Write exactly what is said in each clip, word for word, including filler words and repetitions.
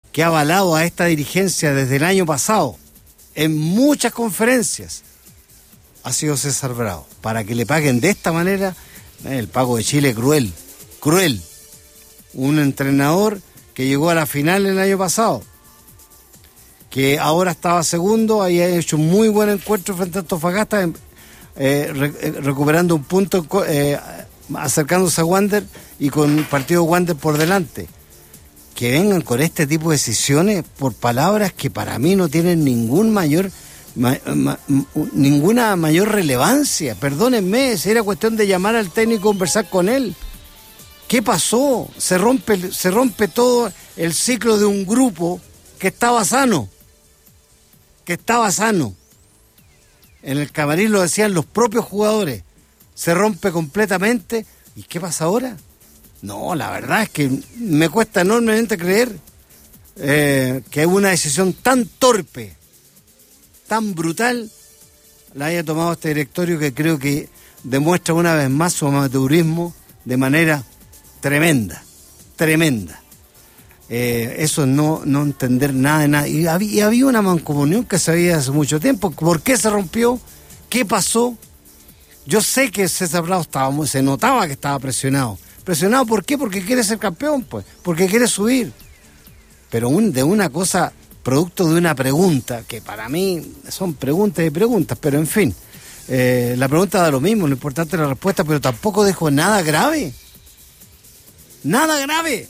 que ha avalado a esta dirigencia desde el año pasado, en muchas conferencias, ha sido César Bravo. Para que le paguen de esta manera, el pago de Chile es cruel, cruel. Un entrenador que llegó a la final el año pasado, que ahora estaba segundo, había hecho un muy buen encuentro frente a Antofagasta, eh, re, eh, recuperando un punto, eh, acercándose a Wander y con un partido Wander por delante. Que vengan con este tipo de decisiones por palabras que para mí no tienen ningún mayor ma, ma, ninguna mayor relevancia. Perdónenme, si era cuestión de llamar al técnico y conversar con él. ¿Qué pasó? Se rompe, se rompe todo el ciclo de un grupo que estaba sano. Que estaba sano. En el camarín lo decían los propios jugadores. Se rompe completamente. ¿Y qué pasa ahora? No, la verdad es que me cuesta enormemente creer eh, que una decisión tan torpe, tan brutal, la haya tomado este directorio, que creo que demuestra una vez más su amateurismo de manera tremenda, tremenda. Eh, eso es no, no entender nada de nada. Y había, y había una mancomunión que se había hace mucho tiempo. ¿Por qué se rompió? ¿Qué pasó? Yo sé que César Bravo estaba muy, se notaba que estaba presionado. ¿Presionado por qué? Porque quiere ser campeón, pues, porque quiere subir. Pero un, de una cosa, producto de una pregunta, que para mí son preguntas y preguntas, pero en fin, eh, la pregunta da lo mismo, lo importante es la respuesta, pero tampoco dejó nada grave. Nada grave.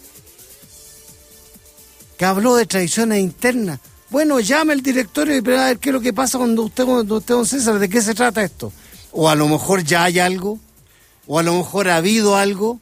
Que habló de traiciones internas. Bueno, llame al directorio y a ver qué es lo que pasa cuando usted, cuando usted, don César, ¿de qué se trata esto? O a lo mejor ya hay algo, o a lo mejor ha habido algo.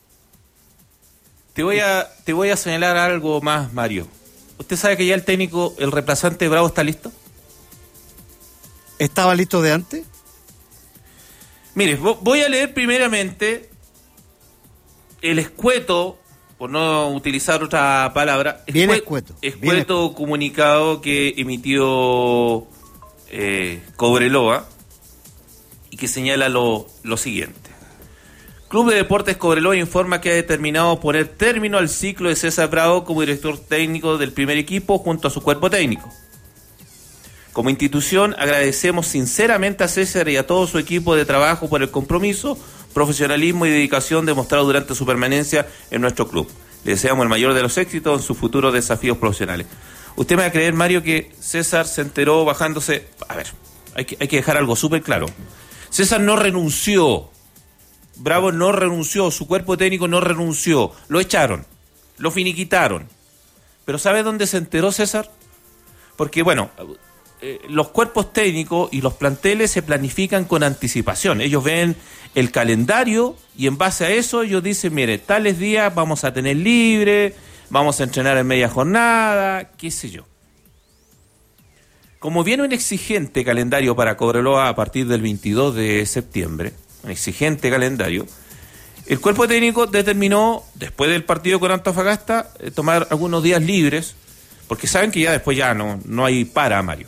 Te voy a, te voy a señalar algo más, Mario. ¿Usted sabe que ya el técnico, el reemplazante de Bravo está listo? ¿Estaba listo de antes? Mire, voy a leer primeramente el escueto, por no utilizar otra palabra, escueto, bien escueto, escueto bien escueto. comunicado que emitió eh, Cobreloa y que señala lo, lo siguiente. Club de Deportes Cobreloa informa que ha determinado poner término al ciclo de César Bravo como director técnico del primer equipo junto a su cuerpo técnico. Como institución agradecemos sinceramente a César y a todo su equipo de trabajo por el compromiso, profesionalismo y dedicación demostrado durante su permanencia en nuestro club. Le deseamos el mayor de los éxitos en sus futuros desafíos profesionales. Usted me va a creer, Mario, que César se enteró bajándose... A ver, hay que, hay que dejar algo súper claro. César no renunció. Bravo no renunció, su cuerpo técnico no renunció, lo echaron, lo finiquitaron. Pero ¿sabe dónde se enteró César? Porque, bueno, eh, los cuerpos técnicos y los planteles se planifican con anticipación. Ellos ven el calendario y en base a eso ellos dicen, mire, tales días vamos a tener libre, vamos a entrenar en media jornada, qué sé yo. Como viene un exigente calendario para Cobreloa a partir del veintidós de septiembre, un exigente calendario, el cuerpo técnico determinó, después del partido con Antofagasta, eh, tomar algunos días libres, porque saben que ya después ya no, no hay para, Mario.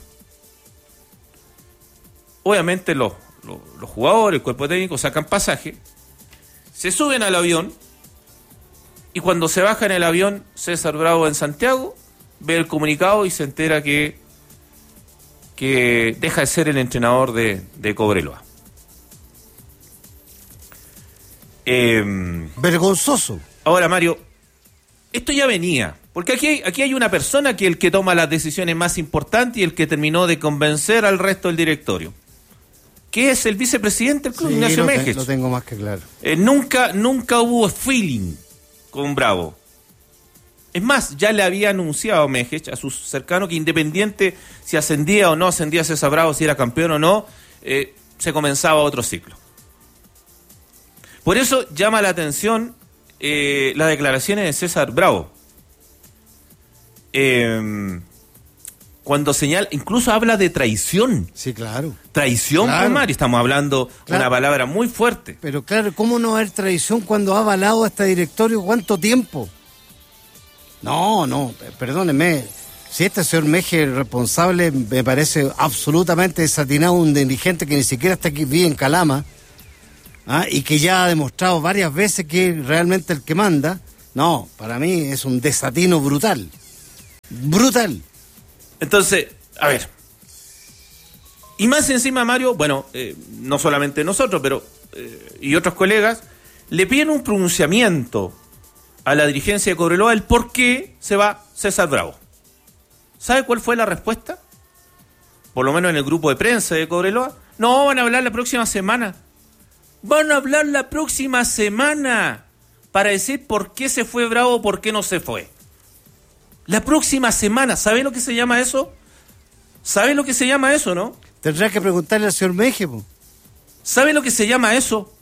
Obviamente los, los, los jugadores, el cuerpo técnico sacan pasaje, se suben al avión, y cuando se baja en el avión César Bravo en Santiago, ve el comunicado y se entera que, que deja de ser el entrenador de, de Cobreloa. Eh, Vergonzoso. Ahora, Mario, esto ya venía, porque aquí hay, aquí hay una persona que es el que toma las decisiones más importantes y el que terminó de convencer al resto del directorio, que es el vicepresidente del club, Sí, Ignacio lo Mejes. te, lo tengo más que claro. Eh, nunca, nunca hubo feeling con Bravo. Es más, ya le había anunciado Mejes a sus cercanos que independiente si ascendía o no ascendía César Bravo, si era campeón o no, eh, se comenzaba otro ciclo. Por eso llama la atención eh, las declaraciones de César Bravo. Eh, cuando señala, incluso habla de traición. Sí, claro. Traición, claro. pues, Mari, estamos hablando claro. una palabra muy fuerte. Pero claro, ¿cómo no haber traición cuando ha avalado a este directorio cuánto tiempo? No, no, perdóneme. Si este señor Mejes es responsable, me parece absolutamente desatinado un dirigente que ni siquiera está aquí, vive en Calama. ¿Ah? Y que ya ha demostrado varias veces que es realmente el que manda. No, para mí es un desatino brutal. Brutal. Entonces, a ver. Y más encima, Mario, bueno, eh, no solamente nosotros, pero eh, y otros colegas, le piden un pronunciamiento a la dirigencia de Cobreloa el por qué se va César Bravo. ¿Sabe cuál fue la respuesta? Por lo menos en el grupo de prensa de Cobreloa. No, van a hablar la próxima semana. Van a hablar la próxima semana para decir por qué se fue Bravo o por qué no se fue. La próxima semana. ¿Sabe lo que se llama eso? ¿Sabe lo que se llama eso, no? Tendrá que preguntarle al señor México. ¿Sabe lo que se llama eso?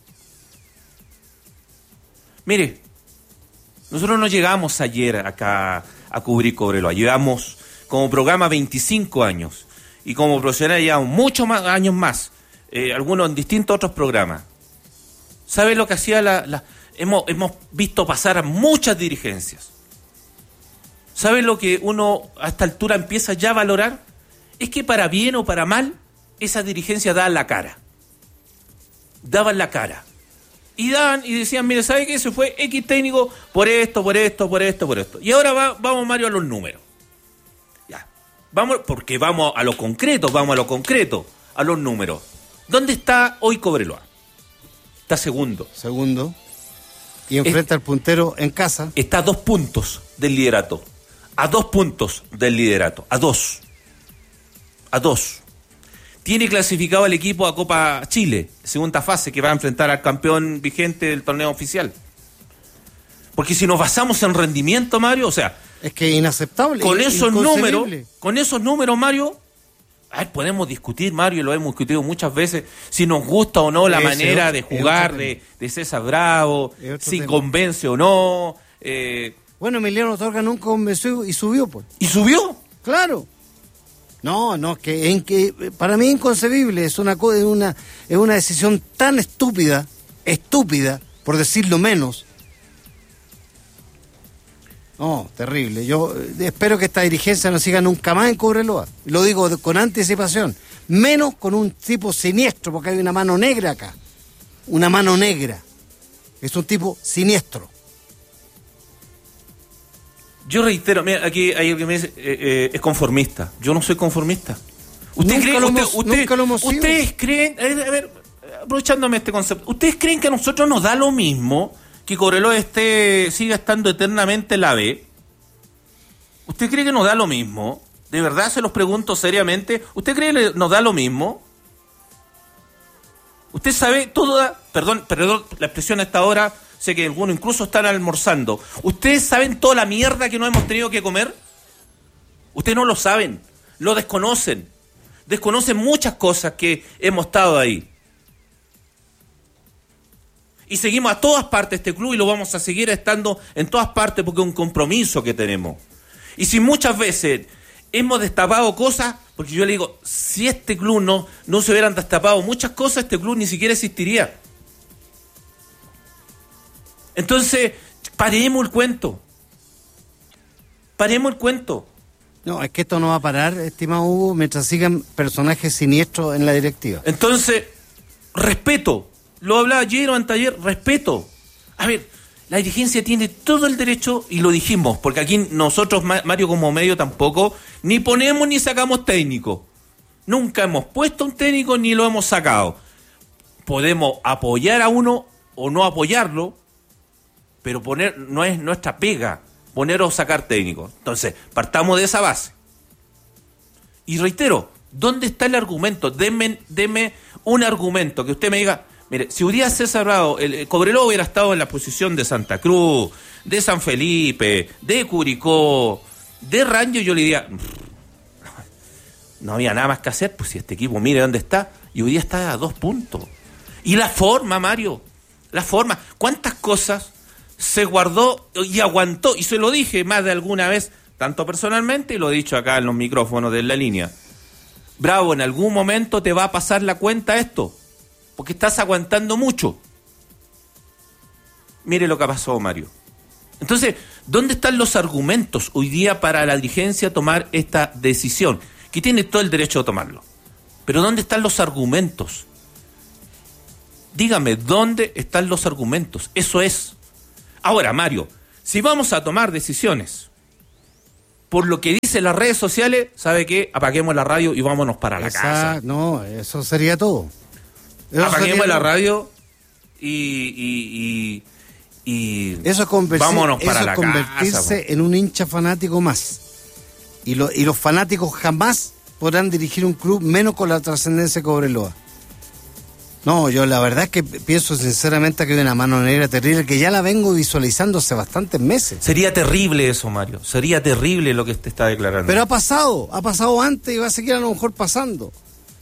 Mire, nosotros no llegamos ayer acá a cubrir Cobreloa. Llevamos como programa veinticinco años. Y como profesional llevamos muchos más años más. Eh, algunos en distintos otros programas. ¿Sabe lo que hacía la... la hemos, hemos visto pasar a muchas dirigencias. ¿Sabe lo que uno a esta altura empieza ya a valorar? Es que para bien o para mal, esas dirigencias daban la cara. Daban la cara. Y daban y decían, mire, ¿sabe qué? Se fue X técnico por esto, por esto, por esto, por esto. Y ahora va, vamos, Mario, a los números. Ya. Vamos, porque vamos a lo concreto, vamos a lo concreto, a los números. ¿Dónde está hoy Cobreloa? Está segundo. Segundo. Y enfrenta al puntero en casa. Está a dos puntos del liderato. A dos puntos del liderato. A dos. A dos. Tiene clasificado al equipo a Copa Chile, segunda fase, que va a enfrentar al campeón vigente del torneo oficial. Porque si nos basamos en rendimiento, Mario, o sea... Es que es inaceptable. Con esos números, con esos números, Mario... A ver, podemos discutir, Mario, lo hemos discutido muchas veces, si nos gusta o no la Ese manera otro, de jugar de, de César Bravo, si tema. convence o no. Eh... Bueno, Emiliano Torga nunca convenció y subió, pues. ¿Y subió? Claro. No, no, que, en que para mí es inconcebible, es una, es una, es una decisión tan estúpida, estúpida, por decirlo menos. No, terrible. Yo espero que esta dirigencia no siga nunca más en Cobreloa. Lo digo con anticipación. Menos con un tipo siniestro, porque hay una mano negra acá. Una mano negra. Es un tipo siniestro. Yo reitero, mira, aquí hay alguien que me dice, eh, eh, es conformista. Yo no soy conformista. ¿Usted nunca cree, lo usted, hemos, usted, nunca lo hemos ¿Ustedes sido. creen, a ver, a ver, aprovechándome este concepto, ¿ustedes creen que a nosotros nos da lo mismo que Cobreloa esté, siga estando eternamente en la B? ¿Usted cree que nos da lo mismo? ¿De verdad se los pregunto seriamente? ¿Usted cree que nos da lo mismo? ¿Usted sabe toda, perdón, perdón, la expresión a esta hora, sé que algunos incluso están almorzando. ¿Ustedes saben toda la mierda que nos hemos tenido que comer? Ustedes no lo saben, lo desconocen. Desconocen muchas cosas que hemos estado ahí. Y seguimos a todas partes este club y lo vamos a seguir estando en todas partes porque es un compromiso que tenemos. Y si muchas veces hemos destapado cosas, porque yo le digo, si este club no, no se hubieran destapado muchas cosas, este club ni siquiera existiría. Entonces, paremos el cuento. Paremos el cuento. No, es que esto no va a parar, estimado Hugo, mientras sigan personajes siniestros en la directiva. Entonces, respeto. Lo hablaba ayer o anteayer, respeto. A ver, la dirigencia tiene todo el derecho, y lo dijimos, porque aquí nosotros, Mario, como medio tampoco, ni ponemos ni sacamos técnico. Nunca hemos puesto un técnico ni lo hemos sacado. Podemos apoyar a uno o no apoyarlo, pero poner no es nuestra pega, poner o sacar técnico. Entonces, partamos de esa base. Y reitero, ¿dónde está el argumento? Deme, deme un argumento que usted me diga. Mire, si hubiera César Bravo, el, el Cobreloa hubiera estado en la posición de Santa Cruz, de San Felipe, de Curicó, de Ranger, yo le diría, no había nada más que hacer, pues si este equipo mire dónde está, y hoy día está a dos puntos. Y la forma, Mario, la forma, ¿cuántas cosas se guardó y aguantó? Y se lo dije más de alguna vez, tanto personalmente, y lo he dicho acá en los micrófonos de La Línea. Bravo, en algún momento te va a pasar la cuenta esto, porque estás aguantando mucho. Mire lo que ha pasado, Mario. Entonces, ¿dónde están los argumentos hoy día para la dirigencia tomar esta decisión? Que tiene todo el derecho de tomarlo. Pero ¿dónde están los argumentos? Dígame, ¿dónde están los argumentos? Eso es. Ahora, Mario, si vamos a tomar decisiones por lo que dicen las redes sociales, ¿sabe qué? Apaguemos la radio y vámonos para la Esa, casa. No, eso sería todo. Eso Apaguemos sería la todo. radio y, y, y, y Eso es, convertir, vámonos para eso la es convertirse casa, en un hincha fanático más. Y, lo, y los fanáticos jamás podrán dirigir un club, menos con la trascendencia de Cobreloa. No, yo la verdad es que pienso sinceramente que hay una mano negra terrible que ya la vengo visualizando hace bastantes meses. Sería terrible eso, Mario. Sería terrible lo que usted está declarando. Pero ha pasado, ha pasado antes y va a seguir a lo mejor pasando.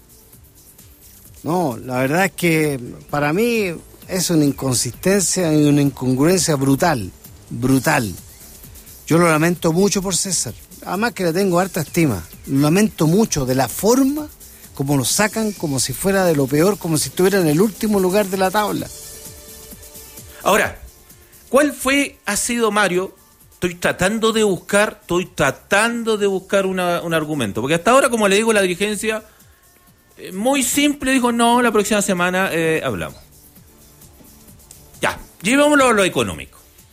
No, la verdad es que para mí es una inconsistencia y una incongruencia brutal, brutal. Yo lo lamento mucho por César, además que le tengo harta estima. Lo lamento mucho de la forma como lo sacan, como si fuera de lo peor, como si estuviera en el último lugar de la tabla. Ahora, ¿cuál fue, ha sido, Mario? Estoy tratando de buscar, estoy tratando de buscar una, un argumento, porque hasta ahora, como le digo, la dirigencia, eh, muy simple, dijo, no, la próxima semana eh, hablamos. Ya, llevémoslo a lo económico.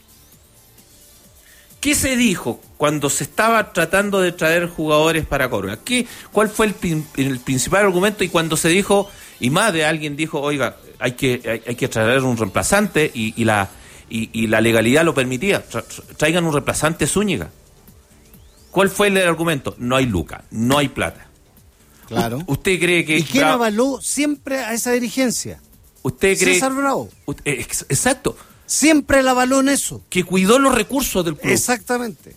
¿Qué se dijo cuando se estaba tratando de traer jugadores para Cobreloa? ¿Qué, ¿Cuál fue el, el principal argumento? Y cuando se dijo, y más de alguien dijo, oiga, hay que, hay, hay que traer un reemplazante y, y, la, y, y la legalidad lo permitía, tra, traigan un reemplazante Zúñiga. ¿Cuál fue el argumento? No hay lucas, no hay plata. Claro. U, ¿Usted cree que... ¿Y quién Bravo, avaló siempre a esa dirigencia? ¿Usted cree... César Bravo. Usted, ex, exacto. Siempre la avaló en eso. Que cuidó los recursos del club. Exactamente.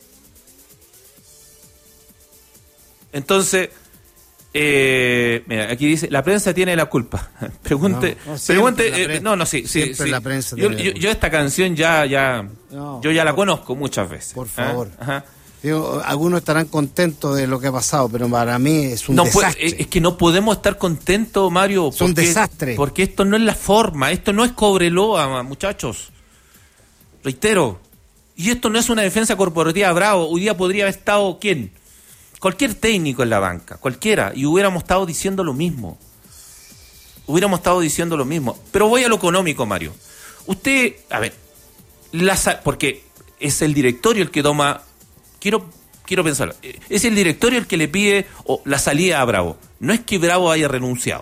Entonces, eh, mira, aquí dice, la prensa tiene la culpa. Pregunte, No, no, pregunte, la eh, prensa, no, no, sí, sí, siempre sí. la prensa Yo, tiene la yo, culpa. yo esta canción ya, ya, No, yo ya la por- conozco muchas veces. Por ¿Ah? favor. Ajá. Digo, algunos estarán contentos de lo que ha pasado, pero para mí es un No puede- desastre. es que no podemos estar contentos, Mario. Es un porque- desastre. Porque esto no es la forma, esto no es Cobreloa, muchachos. Reitero. Y esto no es una defensa corporativa Bravo. Hoy día podría haber estado, ¿quién? Cualquier técnico en la banca, cualquiera, y hubiéramos estado diciendo lo mismo. Hubiéramos estado diciendo lo mismo. Pero voy a lo económico, Mario. Usted, a ver, la, sa- porque es el directorio el que toma, quiero quiero pensarlo, es el directorio el que le pide o, la salida a Bravo. No es que Bravo haya renunciado.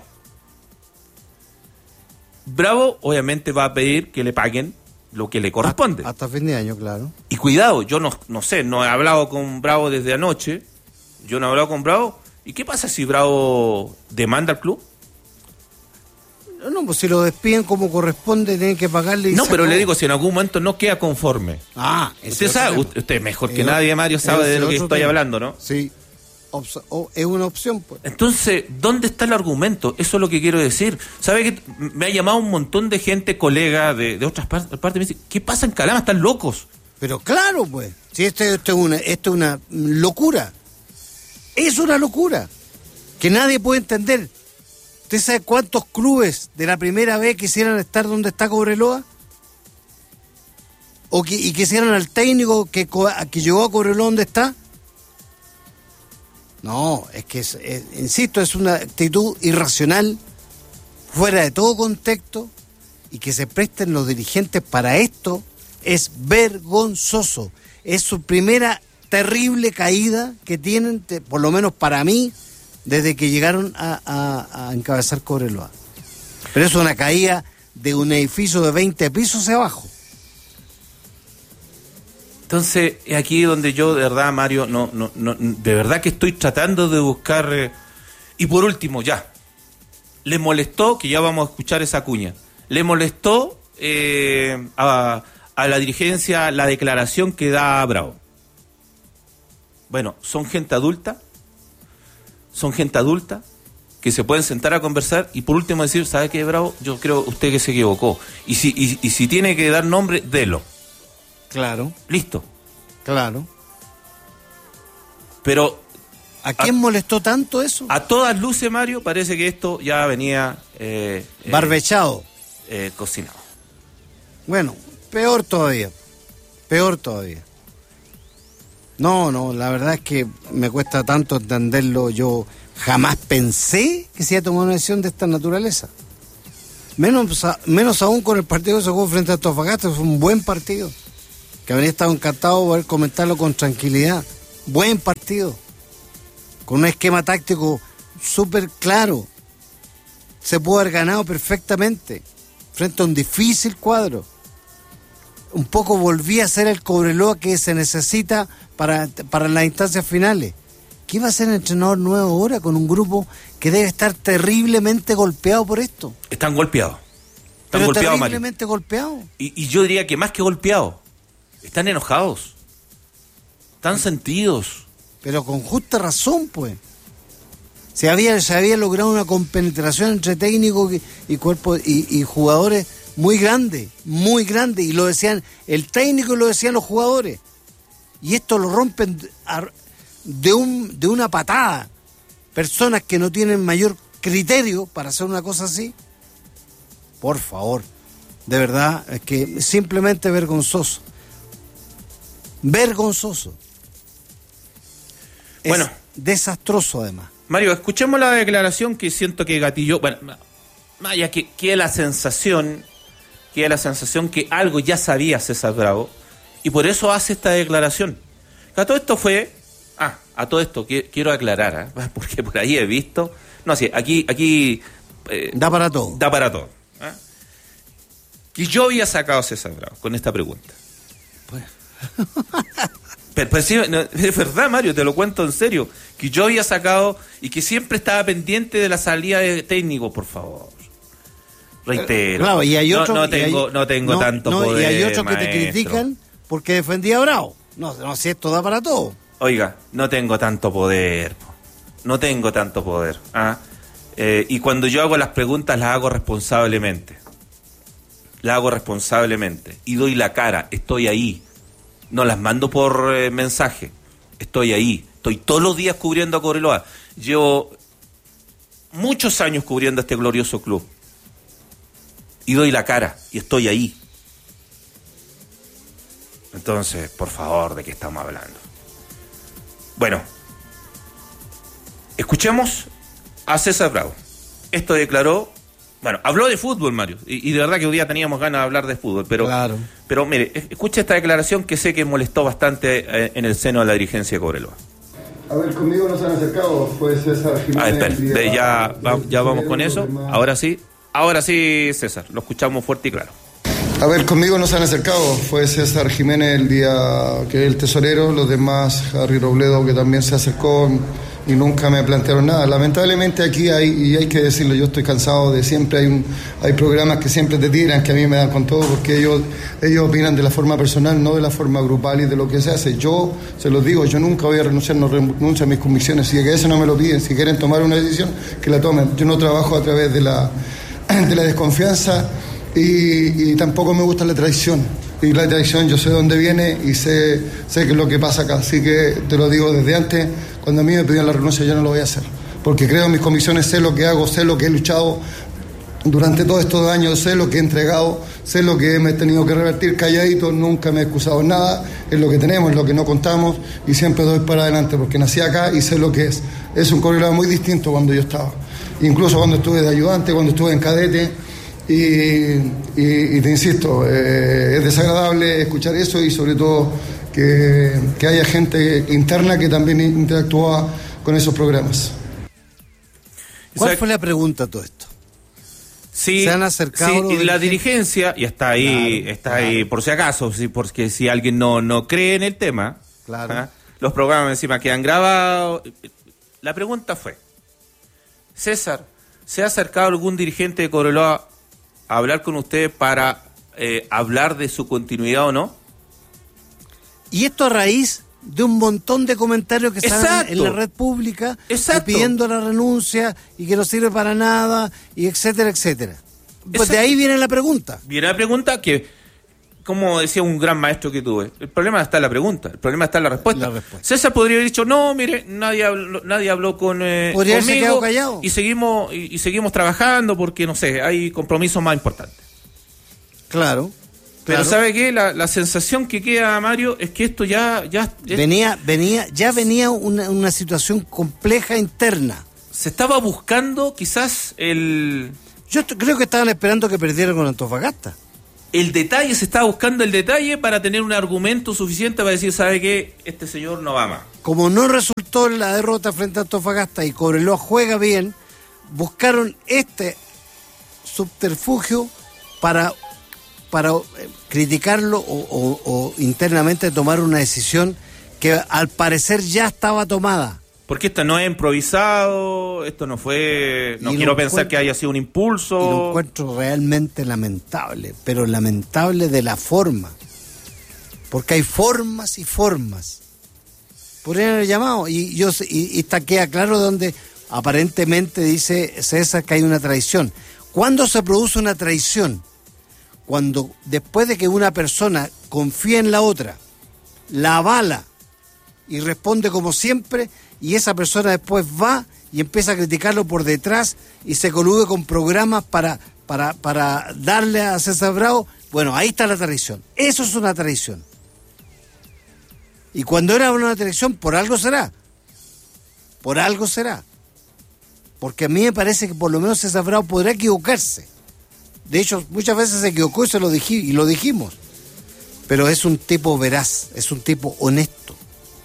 Bravo, obviamente, va a pedir que le paguen lo que le corresponde. Hasta, hasta fin de año, claro. Y cuidado, yo no, no sé, no he hablado con Bravo desde anoche. Yo no he hablado con Bravo. ¿Y qué pasa si Bravo demanda al club? No, no, pues si lo despiden como corresponde, tienen que pagarle. Y No, se pero acabó. le digo, si en algún momento no queda conforme. Ah, ese Usted otro sabe, tema. usted, usted mejor que Es nadie, otro- Mario, sabe ese de lo que otro estoy tema. hablando, ¿no? Sí. Obs- o- es una opción, pues. Entonces, ¿dónde está el argumento? Eso es lo que quiero decir. ¿Sabe que me ha llamado un montón de gente, colega de, de otras par- partes? Me dice, ¿qué pasa en Calama? Están locos. Pero claro, pues. Si esto, esto es una, esto es una locura. Es una locura. Que nadie puede entender. ¿Usted sabe cuántos clubes de la primera vez quisieran estar donde está Cobreloa? ¿O que, y quisieran al técnico que, co- que llegó a Cobreloa donde está? No, es que, es, es- insisto, es una actitud irracional, fuera de todo contexto, y que se presten los dirigentes para esto es vergonzoso. Es su primera terrible caída que tienen, te- por lo menos para mí, desde que llegaron a, a- a encabezar Cobreloa. Pero es una caída de un edificio de veinte pisos hacia abajo. Entonces, es aquí donde yo, de verdad, Mario, no, no, no, de verdad que estoy tratando de buscar... eh, y por último, ya, le molestó, que ya vamos a escuchar esa cuña, le molestó eh, a, a la dirigencia la declaración que da Bravo. Bueno, son gente adulta, son gente adulta, que se pueden sentar a conversar y por último decir, ¿sabe qué, Bravo? Yo creo usted que se equivocó. Y si, y, y si tiene que dar nombre, delo. Claro, Listo. claro. Pero ¿A quién molestó tanto eso? a todas luces, Mario, parece que esto ya venía eh, eh, Barbechado. eh, cocinado. Bueno, peor todavía. Peor todavía. No, no, la verdad es que me cuesta tanto entenderlo. Yo jamás pensé que se iba a tomar una decisión de esta naturaleza. Menos, a- menos aún con el partido que se jugó frente a Antofagasta, fue un buen partido. Que habría estado encantado de poder comentarlo con tranquilidad. buen partido, con un esquema táctico súper claro. Se pudo haber ganado perfectamente frente a un difícil cuadro. Un poco volvía a ser el Cobreloa que se necesita para, para las instancias finales. ¿Qué va a hacer el entrenador nuevo ahora con un grupo que debe estar terriblemente golpeado por esto? Están golpeados. Están Pero golpeados, terriblemente Mario. golpeados. Y, y yo diría que más que golpeados, están enojados. Están sentidos. Pero con justa razón, pues. Se había, se había logrado una compenetración entre técnicos y, y cuerpos y, y jugadores muy grande, muy grande, y lo decían el técnico y lo decían los jugadores. Y esto lo rompen de un de una patada. Personas que no tienen mayor criterio para hacer una cosa así. Por favor, de verdad, es que simplemente vergonzoso. Vergonzoso. Bueno, es desastroso además. Mario, escuchemos la declaración que siento que gatilló. Bueno, vaya que queda la sensación, queda la sensación que algo ya sabía César Bravo y por eso hace esta declaración. A todo esto fue, ah, a todo esto que, quiero aclarar, ¿eh? Porque por ahí he visto, no sé, aquí, aquí eh, da para todo, da para todo. ¿Eh? Que yo había sacado a César Bravo con esta pregunta. Pues. Pero, pero sí, no, es verdad, Mario, te lo cuento en serio, que yo había sacado y que siempre estaba pendiente de la salida de técnico, por favor. Reitero. Claro, y hay otro, no, no tengo, hay, no tengo no, tanto no, poder, y hay otros maestro. que te critican porque defendía a Bravo. No, no, si esto da para todo. Oiga, no tengo tanto poder. No tengo tanto poder. ¿ah? Eh, y cuando yo hago las preguntas, las hago responsablemente. Las hago responsablemente. Y doy la cara, estoy ahí. No las mando por eh, mensaje. Estoy ahí. Estoy todos los días cubriendo a Cobreloa. Llevo muchos años cubriendo a este glorioso club. Y doy la cara. Y estoy ahí. Entonces, por favor, ¿de qué estamos hablando? Bueno. Escuchemos a César Bravo. Esto declaró... Bueno, habló de fútbol, Mario, y, y de verdad que hoy día teníamos ganas de hablar de fútbol, pero, claro. pero mire, escucha esta declaración que sé que molestó bastante eh, en el seno de la dirigencia de Cobreloa. A ver, conmigo nos han acercado, fue César Jiménez. Ah, espera, ya, va, ya vamos con eso, ahora sí, ahora sí, César, lo escuchamos fuerte y claro. A ver, conmigo nos han acercado, fue César Jiménez el día que es el tesorero, los demás, Harry Robledo que también se acercó y nunca me plantearon nada. Lamentablemente aquí hay, y hay que decirlo, yo estoy cansado de siempre, hay un, hay programas que siempre te tiran, que a mí me dan con todo, porque ellos, ellos opinan de la forma personal, no de la forma grupal y de lo que se hace. Yo, se los digo, yo nunca voy a renunciar, no renuncio a mis convicciones, si es que eso no me lo piden, si quieren tomar una decisión, que la tomen. Yo no trabajo a través de la, de la desconfianza y, y tampoco me gusta la traición. Y la traición yo sé dónde viene y sé, sé qué es lo que pasa acá, así que te lo digo desde antes. Cuando a mí me pedían la renuncia yo no lo voy a hacer, porque creo en mis convicciones, sé lo que hago, sé lo que he luchado durante todos estos años, sé lo que he entregado, sé lo que me he tenido que revertir calladito, nunca me he excusado en nada, es lo que tenemos, es lo que no contamos y siempre doy para adelante porque nací acá y sé lo que es. Es un Cobreloa muy distinto cuando yo estaba, incluso cuando estuve de ayudante, cuando estuve en cadete. Y, y, y te insisto, eh, es desagradable escuchar eso y sobre todo que, que haya gente interna que también interactúa con esos programas. ¿Cuál o sea, fue la pregunta a todo esto? Sí, ¿Se han acercado sí, y la dirigencia, y está ahí, claro, está claro. ahí por si acaso, sí, porque si alguien no, no cree en el tema, claro. ¿ah? Los programas encima quedan grabados. La pregunta fue, César, ¿se ha acercado algún dirigente de Cobreloa a hablar con usted para eh, hablar de su continuidad o no? Y esto a raíz de un montón de comentarios que salen en la red pública pidiendo la renuncia y que no sirve para nada y etcétera, etcétera. Pues Exacto. De ahí viene la pregunta. Viene la pregunta que, como decía un gran maestro que tuve, el problema está en la pregunta, el problema está en la respuesta. La respuesta. César podría haber dicho, no, mire, nadie habló, nadie habló con eh, podría conmigo haberse quedado callado. Y seguimos, y, y seguimos trabajando porque, no sé, hay compromisos más importantes. Claro. Pero claro. ¿sabe qué? La, la sensación que queda, Mario, es que esto ya... ya es, venía venía Ya venía una, una situación compleja interna. Se estaba buscando quizás el... Yo creo que estaban esperando que perdiera con Antofagasta. el detalle, se está buscando el detalle para tener un argumento suficiente para decir, ¿sabe qué? Este señor no va más. Como no resultó en la derrota frente a Antofagasta y Cobreloa juega bien, buscaron este subterfugio para, para criticarlo o, o, o internamente tomar una decisión que al parecer ya estaba tomada. Porque esto no es improvisado, esto no fue... No quiero pensar que haya sido un impulso. Y lo encuentro realmente lamentable, pero lamentable de la forma. Porque hay formas y formas. Podrían haber llamado, y, yo, y, y está queda claro donde aparentemente dice César que hay una traición. ¿Cuándo se produce una traición? Cuando después de que una persona confía en la otra, la avala y responde como siempre, y esa persona después va y empieza a criticarlo por detrás y se colude con programas para, para, para darle a César Bravo. Bueno, ahí está la traición. Eso es una traición. Y cuando era una traición, por algo será. Por algo será. Porque a mí me parece que por lo menos César Bravo podrá equivocarse. De hecho, muchas veces se equivocó y, se lo dij- y lo dijimos. Pero es un tipo veraz, es un tipo honesto.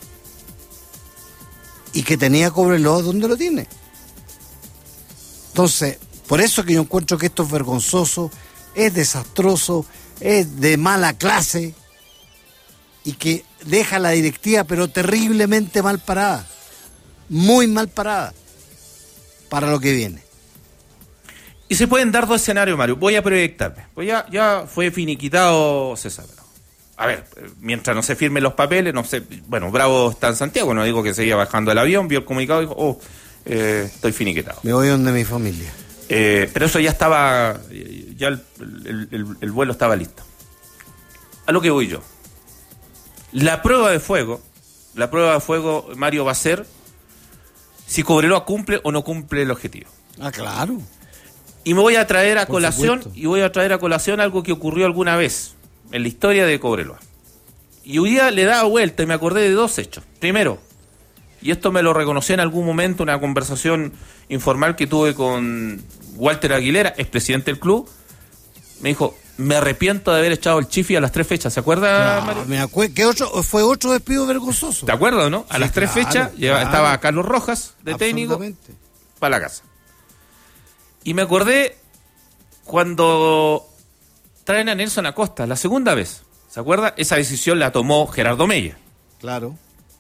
Y que tenía Cobreloa donde lo tiene. Entonces, por eso que yo encuentro que esto es vergonzoso, es desastroso, es de mala clase y que deja la directiva pero terriblemente mal parada, muy mal parada para lo que viene. Y se pueden dar dos escenarios, Mario. Voy a proyectarme. Pues ya, ya fue finiquitado César Bravo. A ver, mientras no se firmen los papeles, no sé, bueno, Bravo está en Santiago, no digo que se iba bajando el avión, vio el comunicado y dijo, oh, eh, estoy finiquitado. Me voy donde mi familia. Eh, pero eso ya estaba, ya el, el, el, el vuelo estaba listo. A lo que voy yo. La prueba de fuego, la prueba de fuego, Mario, va a ser si Cobreloa cumple o no cumple el objetivo. Ah, claro. Y me voy a traer a Por colación, supuesto. y voy a traer a colación algo que ocurrió alguna vez en la historia de Cobreloa. Y hoy día le daba vuelta y me acordé de dos hechos. Primero, y esto me lo reconocí en algún momento, una conversación informal que tuve con Walter Aguilera, expresidente del club, me dijo, me arrepiento de haber echado el Chifi a las tres fechas. ¿Se acuerda, No, Mario? me acuerdo que otro, fue otro despido vergonzoso. ¿Te acuerdas, no? A Sí, las tres claro, fechas lleva- claro. estaba Carlos Rojas, de técnico, Absolutamente. para la casa. Y me acordé cuando traen a Nelson Acosta, la segunda vez. ¿Se acuerda? Esa decisión la tomó Gerardo Mella. Claro.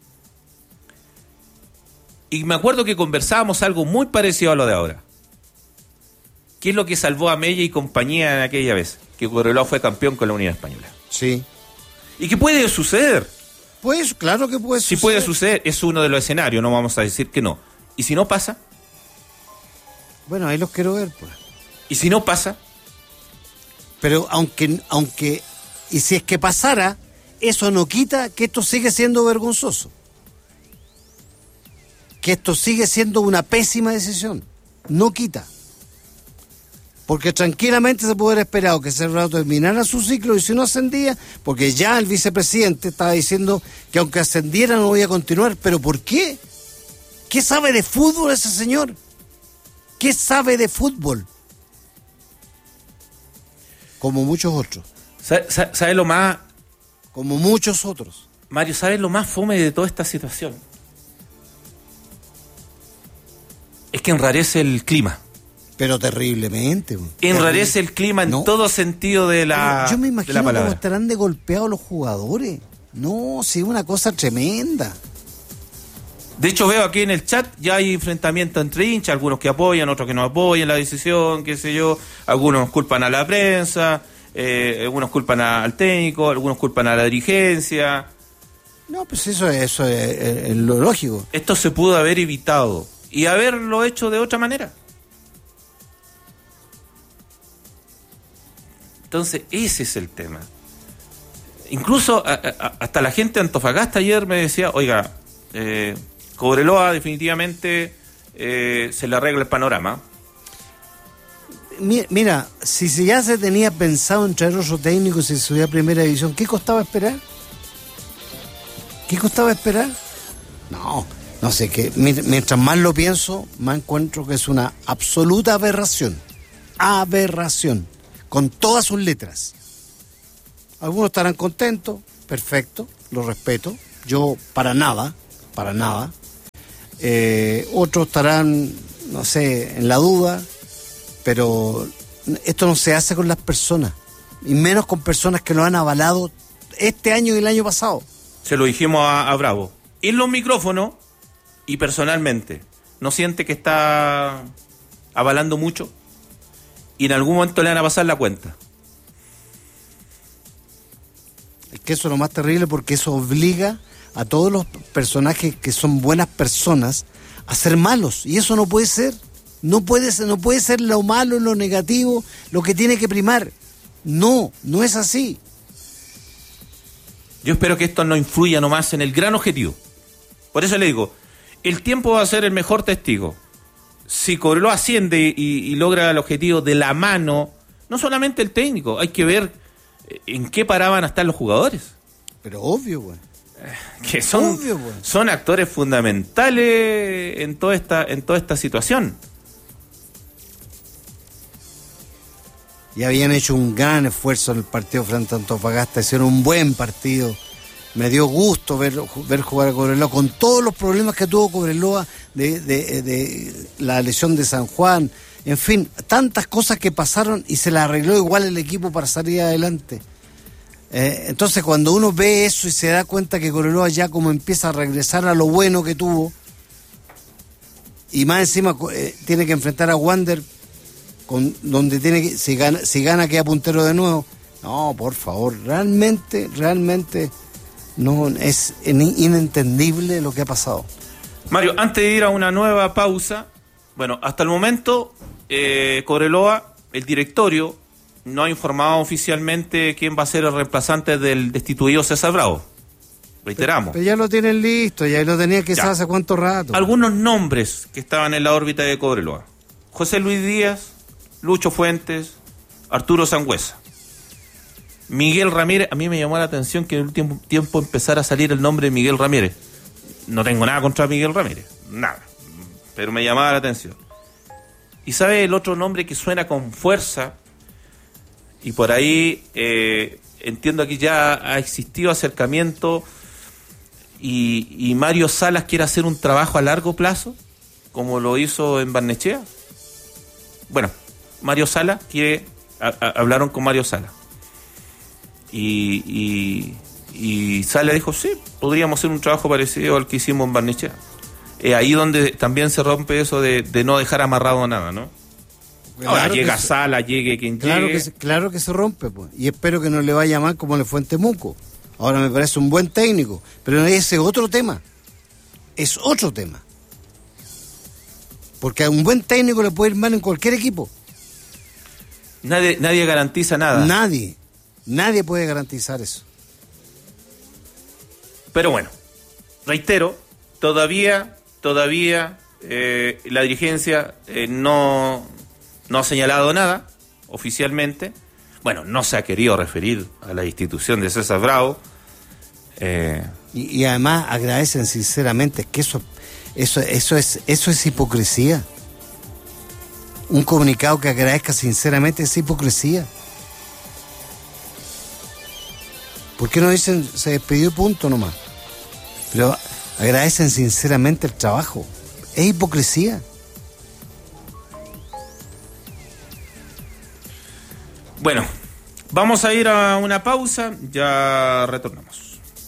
Y me acuerdo que conversábamos algo muy parecido a lo de ahora. ¿Qué es lo que salvó a Mella y compañía en aquella vez? Que Cobreloa fue campeón con la Unión Española. Sí. ¿Y qué puede suceder? Pues claro que puede Si suceder. puede suceder, es uno de los escenarios, no vamos a decir que no. ¿Y si no pasa? Bueno, ahí los quiero ver, pues. ¿Y si no pasa? Pero aunque, aunque, y si es que pasara, eso no quita que esto sigue siendo vergonzoso. Que esto sigue siendo una pésima decisión. No quita. Porque tranquilamente se puede haber esperado que César Bravo terminara su ciclo y si no ascendía, porque ya el vicepresidente estaba diciendo que aunque ascendiera no voy a continuar. ¿Pero por qué? ¿Qué sabe de fútbol ese señor? ¿Qué sabe de fútbol? Como muchos otros. ¿Sabes sabe lo más, Como muchos otros. Mario, sabes lo más fome de toda esta situación? Es que enrarece el clima. Pero terriblemente. güey. Enrarece el clima en No. todo sentido de la, Yo me de imagino la cómo palabra. estarán de golpeados los jugadores. No, sí, una cosa tremenda. De hecho, veo aquí en el chat ya hay enfrentamiento entre hinchas, algunos que apoyan, otros que no apoyan la decisión, qué sé yo. Algunos culpan a la prensa, eh, algunos culpan a- al técnico, algunos culpan a la dirigencia. No, pues eso, eso es, es- es lo lógico. Esto se pudo haber evitado y haberlo hecho de otra manera. Entonces, ese es el tema. Incluso a- a- hasta la gente de Antofagasta ayer me decía, oiga, eh, Cobreloa definitivamente eh, se le arregla el panorama. Mi- Mira, si se ya se tenía pensado en traer otro técnico y se subía a primera división, ¿qué costaba esperar? ¿Qué costaba esperar? No, no sé, que mi- mientras más lo pienso, más encuentro que es una absoluta aberración. Aberración. Con todas sus letras. Algunos estarán contentos, perfecto, lo respeto. Yo para nada, para nada. Eh, otros estarán, no sé, en la duda, pero esto no se hace con las personas, y menos con personas que lo han avalado este año y el año pasado. Se lo dijimos a, a Bravo. En los micrófonos y personalmente, ¿no siente que está avalando mucho? Y en algún momento le van a pasar la cuenta. Es que eso es lo más terrible, porque eso obliga a todos los personajes que son buenas personas a ser malos, y eso no puede ser. No puede ser, no puede ser lo malo, lo negativo, lo que tiene que primar. No, no es así. Yo espero que esto no influya nomás en el gran objetivo. Por eso le digo, el tiempo va a ser el mejor testigo. Si Cobreloa asciende y, y logra el objetivo de la mano, no solamente el técnico, hay que ver en qué parada van a estar los jugadores. Pero obvio, güey. Que son, obvio, güey. Son actores fundamentales en toda esta, en toda esta situación. Y habían hecho un gran esfuerzo en el partido frente a Antofagasta, hicieron un buen partido. Me dio gusto ver, ver jugar a Cobreloa, con todos los problemas que tuvo Cobreloa de, de, de la lesión de San Juan, en fin, tantas cosas que pasaron y se la arregló igual el equipo para salir adelante. Eh, entonces cuando uno ve eso y se da cuenta que Cobreloa ya como empieza a regresar a lo bueno que tuvo, y más encima eh, tiene que enfrentar a Wander, con, donde tiene que, si gana, si gana queda puntero de nuevo. No, por favor, realmente, realmente no es inentendible lo que ha pasado. Mario, antes de ir a una nueva pausa, bueno, hasta el momento eh, Cobreloa, el directorio no ha informado oficialmente quién va a ser el reemplazante del destituido César Bravo. Reiteramos. Pero, pero ya lo tienen listo, ya lo tenía que saber hace cuánto rato. Algunos nombres que estaban en la órbita de Cobreloa: José Luis Díaz, Lucho Fuentes, Arturo Sangüesa, Miguel Ramírez. A mí me llamó la atención que en el último tiempo empezara a salir el nombre de Miguel Ramírez. No tengo nada contra Miguel Ramírez, nada, pero me llamaba la atención. ¿Y sabe el otro nombre que suena con fuerza? Y por ahí eh, entiendo que ya ha existido acercamiento y, y Mario Salas quiere hacer un trabajo a largo plazo, como lo hizo en Barnechea. Bueno, Mario Salas quiere, a, a, hablaron con Mario Salas. Y, y, y Salas dijo, sí, podríamos hacer un trabajo parecido al que hicimos en Barnechea. Es ahí donde también se rompe eso de, de no dejar amarrado nada, ¿no? Claro. Ahora llega se, Sala, llegue quien claro llegue. Que se, claro que se rompe, pues. Y espero que no le vaya mal como le fue en Temuco. Ahora me parece un buen técnico, pero ese es otro tema. Es otro tema. Porque a un buen técnico le puede ir mal en cualquier equipo. Nadie, nadie garantiza nada. Nadie. Nadie puede garantizar eso. Pero bueno, reitero, todavía, todavía eh, la dirigencia eh, no... no ha señalado nada oficialmente. Bueno, no se ha querido referir a la institución de César Bravo. Eh... Y, y además agradecen sinceramente, que eso, eso, eso es, eso es hipocresía. Un comunicado que agradezca sinceramente es hipocresía. ¿Por qué no dicen se despidió y punto nomás? Pero agradecen sinceramente el trabajo. Es hipocresía. Bueno, vamos a ir a una pausa, ya retornamos.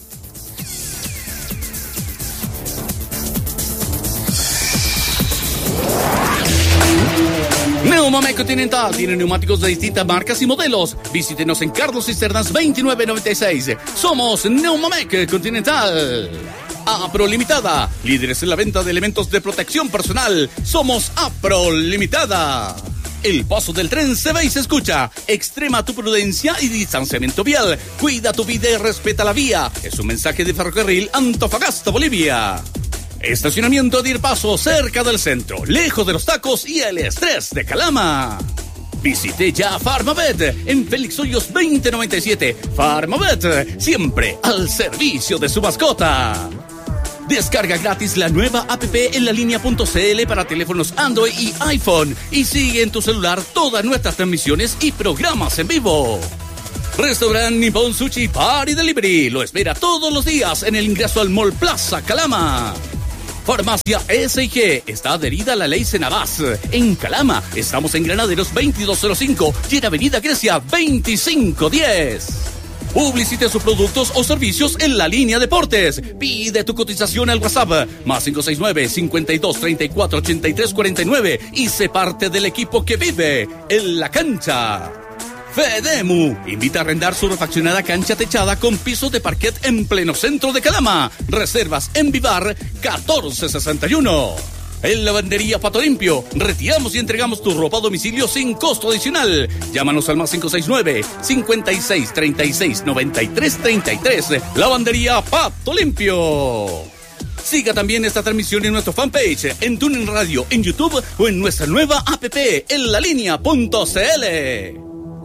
Neumamec Continental tiene neumáticos de distintas marcas y modelos. Visítenos en Carlos Cisternas veintinueve noventa y seis. Somos Neumamec Continental. Apro Limitada, líderes en la venta de elementos de protección personal. Somos Apro Limitada. El paso del tren se ve y se escucha. Extrema tu prudencia y distanciamiento vial. Cuida tu vida y respeta la vía. Es un mensaje de Ferrocarril Antofagasta, Bolivia. Estacionamiento de Irpaso, cerca del centro, lejos de los tacos y el estrés de Calama. Visite ya Farmavet en Félix Hoyos veinte noventa y siete. Farmavet, siempre al servicio de su mascota. Descarga gratis la nueva app en la línea.cl para teléfonos Android y iPhone y sigue en tu celular todas nuestras transmisiones y programas en vivo. Restaurante Nippon Sushi Bar y Delivery lo espera todos los días en el ingreso al Mall Plaza Calama. Farmacia S I G está adherida a la ley Senabás. En Calama estamos en Granaderos veintidós cero cinco y en Avenida Grecia veinticinco diez. Publicite sus productos o servicios en la línea Deportes. Pide tu cotización al WhatsApp más cinco seis nueve, cincuenta y dos, treinta y cuatro, ochenta y tres cuarenta y nueve y sé parte del equipo que vive en la cancha. Fedemu invita a arrendar su refaccionada cancha techada con pisos de parquet en pleno centro de Calama. Reservas en Vivar catorce sesenta y uno. En Lavandería Pato Limpio, retiramos y entregamos tu ropa a domicilio sin costo adicional. Llámanos al más cinco seis nueve, cincuenta y seis, treinta y seis, noventa y tres treinta y tres. Lavandería Pato Limpio. Siga también esta transmisión en nuestro fanpage, en TuneIn Radio, en YouTube o en nuestra nueva app en la línea punto c l.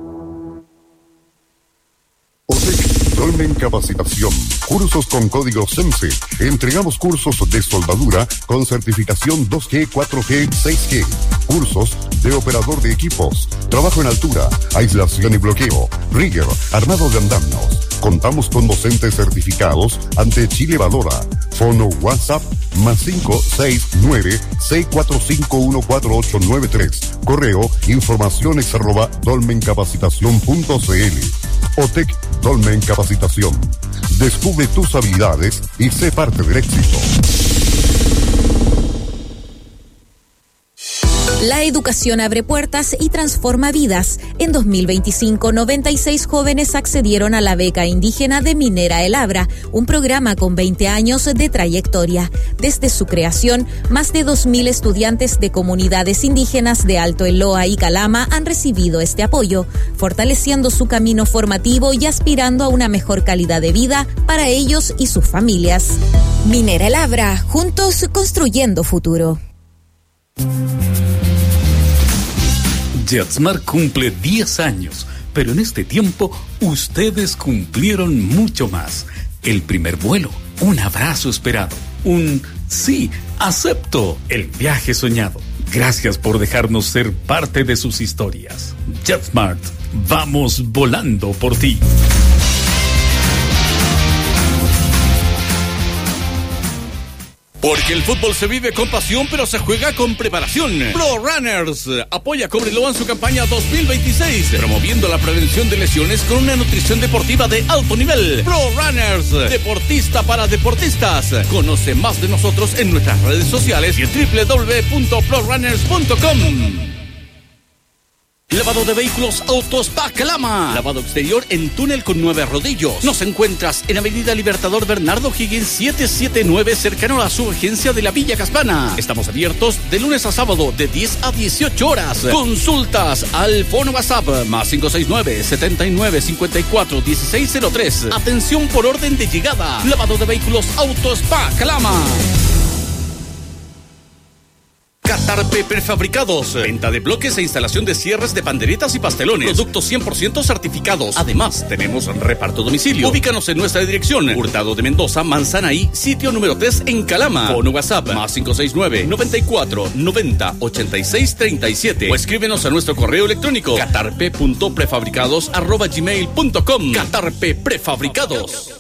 Dolmen Capacitación. Cursos con código SENSE. Entregamos cursos de soldadura con certificación dos G, cuatro G, seis G. Cursos de operador de equipos. Trabajo en altura, aislación y bloqueo. Rigger, armado de andamios. Contamos con docentes certificados ante Chile Valora. Fono WhatsApp más cinco seis nueve, seis cuatro cinco, uno cuatro ocho nueve tres. Correo informaciones arroba dolmencapacitación punto c l. OTEC Dolmen Capacitación. Descubre tus habilidades y sé parte del éxito. La educación abre puertas y transforma vidas. En dos mil veinticinco, noventa y seis jóvenes accedieron a la beca indígena de Minera El Abra, un programa con veinte años de trayectoria. Desde su creación, más de dos mil estudiantes de comunidades indígenas de Alto Eloa y Calama han recibido este apoyo, fortaleciendo su camino formativo y aspirando a una mejor calidad de vida para ellos y sus familias. Minera El Abra, juntos construyendo futuro. JetSmart cumple diez años, pero en este tiempo ustedes cumplieron mucho más. El primer vuelo, un abrazo esperado, un sí, acepto, el viaje soñado. Gracias por dejarnos ser parte de sus historias. JetSmart, vamos volando por ti. Porque el fútbol se vive con pasión, pero se juega con preparación. Pro Runners apoya a Cobreloa en su campaña dos mil veintiséis, promoviendo la prevención de lesiones con una nutrición deportiva de alto nivel. Pro Runners, deportista para deportistas. Conoce más de nosotros en nuestras redes sociales y en doble u doble u doble u punto pro runners punto com. Lavado de vehículos Autos Calama. Lavado exterior en túnel con nueve rodillos. Nos encuentras en Avenida Libertador Bernardo Higgins setecientos setenta y nueve, cercano a su agencia de la Villa Caspana. Estamos abiertos de lunes a sábado de diez a dieciocho horas. Consultas al fono WhatsApp más cinco seis nueve, setenta y nueve, cincuenta y cuatro, dieciséis cero tres. Atención por orden de llegada. Lavado de vehículos Autos Calama. Catarpe Prefabricados. Venta de bloques e instalación de cierres de panderetas y pastelones. Productos cien por ciento certificados. Además, tenemos reparto a domicilio. Ubícanos en nuestra dirección. Hurtado de Mendoza, Manzana I, sitio número tres en Calama. Con WhatsApp más cinco seis nueve, noventa y cuatro, noventa, ochenta y seis treinta y siete. O escríbenos a nuestro correo electrónico catarpe punto prefabricados arroba gmail punto com. Catarpe Prefabricados.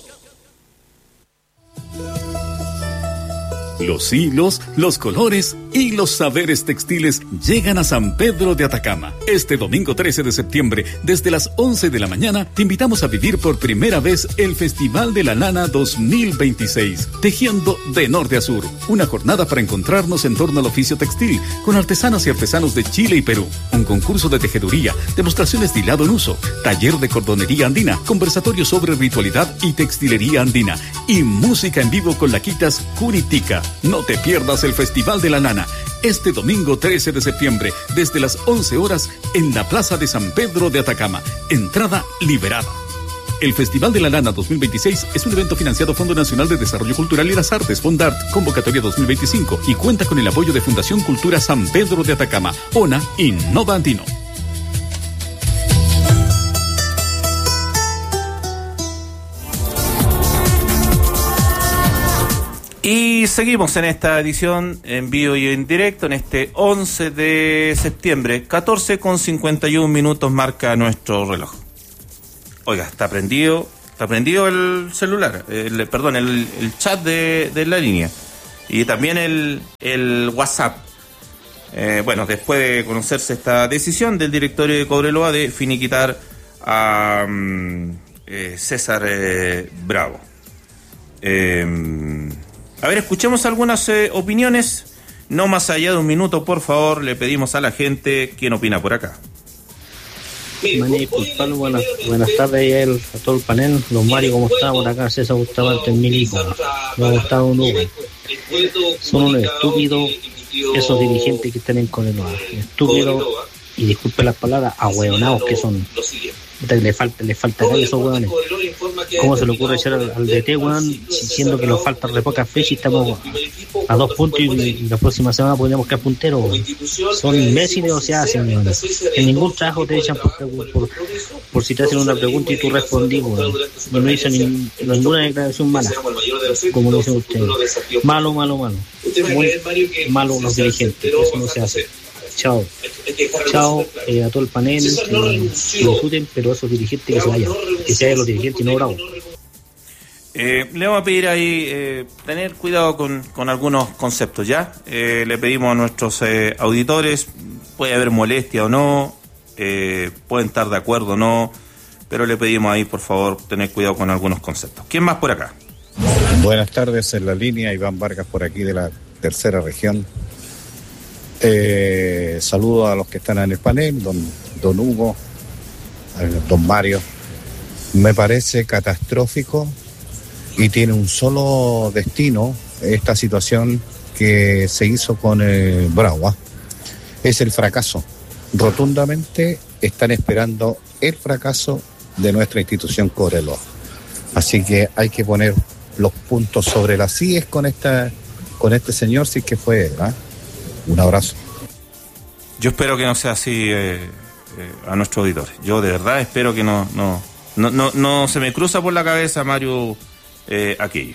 Los hilos, los colores y los saberes textiles llegan a San Pedro de Atacama. Este domingo trece de septiembre, desde las once de la mañana, te invitamos a vivir por primera vez el Festival de la Lana dos mil veintiséis, tejiendo de norte a sur. Una jornada para encontrarnos en torno al oficio textil, con artesanas y artesanos de Chile y Perú. Un concurso de tejeduría, demostraciones de hilado en uso, taller de cordonería andina, conversatorio sobre ritualidad y textilería andina, y música en vivo con Laquitas Curitica. No te pierdas el Festival de la Lana, este domingo trece de septiembre, desde las once horas, en la Plaza de San Pedro de Atacama. Entrada liberada. El Festival de la Lana dos mil veintiséis es un evento financiado Fondo Nacional de Desarrollo Cultural y las Artes, Fondart, convocatoria dos mil veinticinco, y cuenta con el apoyo de Fundación Cultura San Pedro de Atacama, ONA y Nova Andino. Y seguimos en esta edición en vivo y en directo en este once de septiembre, catorce con cincuenta y un minutos marca nuestro reloj. Oiga, está prendido, está prendido el celular, el, perdón, el, el chat de, de la línea. Y también el, el WhatsApp. Eh, bueno, después de conocerse esta decisión del directorio de Cobreloa de finiquitar a um, eh, César eh, Bravo. Eh, a ver, escuchemos algunas eh, opiniones. No más allá de un minuto, por favor, le pedimos a la gente quién opina por acá. Maní, disculpad, buenas, buenas tardes a, él, a todo el panel. Los Mario, ¿cómo está? Por acá César Gustavo Milico. Me ha gustado un Hugo. Son unos estúpidos esos dirigentes que están en Cobreloa. Estúpidos, y disculpen las palabras, ahueonados que son. Le falta, le falta a esos hueones. ¿Cómo se le ocurre echar al, al D T, weón, diciendo que nos faltan re pocas fechas y estamos a, a dos puntos y, y la próxima semana podríamos quedar punteros, weón? Son imbéciles o se hacen, weón. En ningún trabajo te echan por, por, por, por si te hacen una pregunta y tú respondís, weón. Y no hizo ni, ninguna declaración mala, como dicen ustedes. Malo, malo, malo. Muy malo los dirigentes, eso no se hace. Chao, chao eh, a todo el panel, eh, disfruten, pero esos dirigentes que se vayan, que se vayan los dirigentes y no Bravo. Eh, le vamos a pedir ahí eh, tener cuidado con, con algunos conceptos, ¿ya? Eh, le pedimos a nuestros eh, auditores, puede haber molestia o no, eh, pueden estar de acuerdo o no, pero le pedimos ahí, por favor, tener cuidado con algunos conceptos. ¿Quién más por acá? Buenas tardes, en la línea, Iván Vargas por aquí de la tercera región. Eh, saludo a los que están en el panel, don, don Hugo, don Mario. Me parece catastrófico y tiene un solo destino esta situación que se hizo con eh, Bravo. Es el fracaso. Rotundamente están esperando el fracaso de nuestra institución Cobreloa. Así que hay que poner los puntos sobre las íes con esta, con este señor, si es que fue él, ¿eh? Un abrazo. Yo espero que no sea así eh, eh, a nuestros auditores. Yo de verdad espero que no no no no, no se me cruza por la cabeza, Mario, eh, aquello.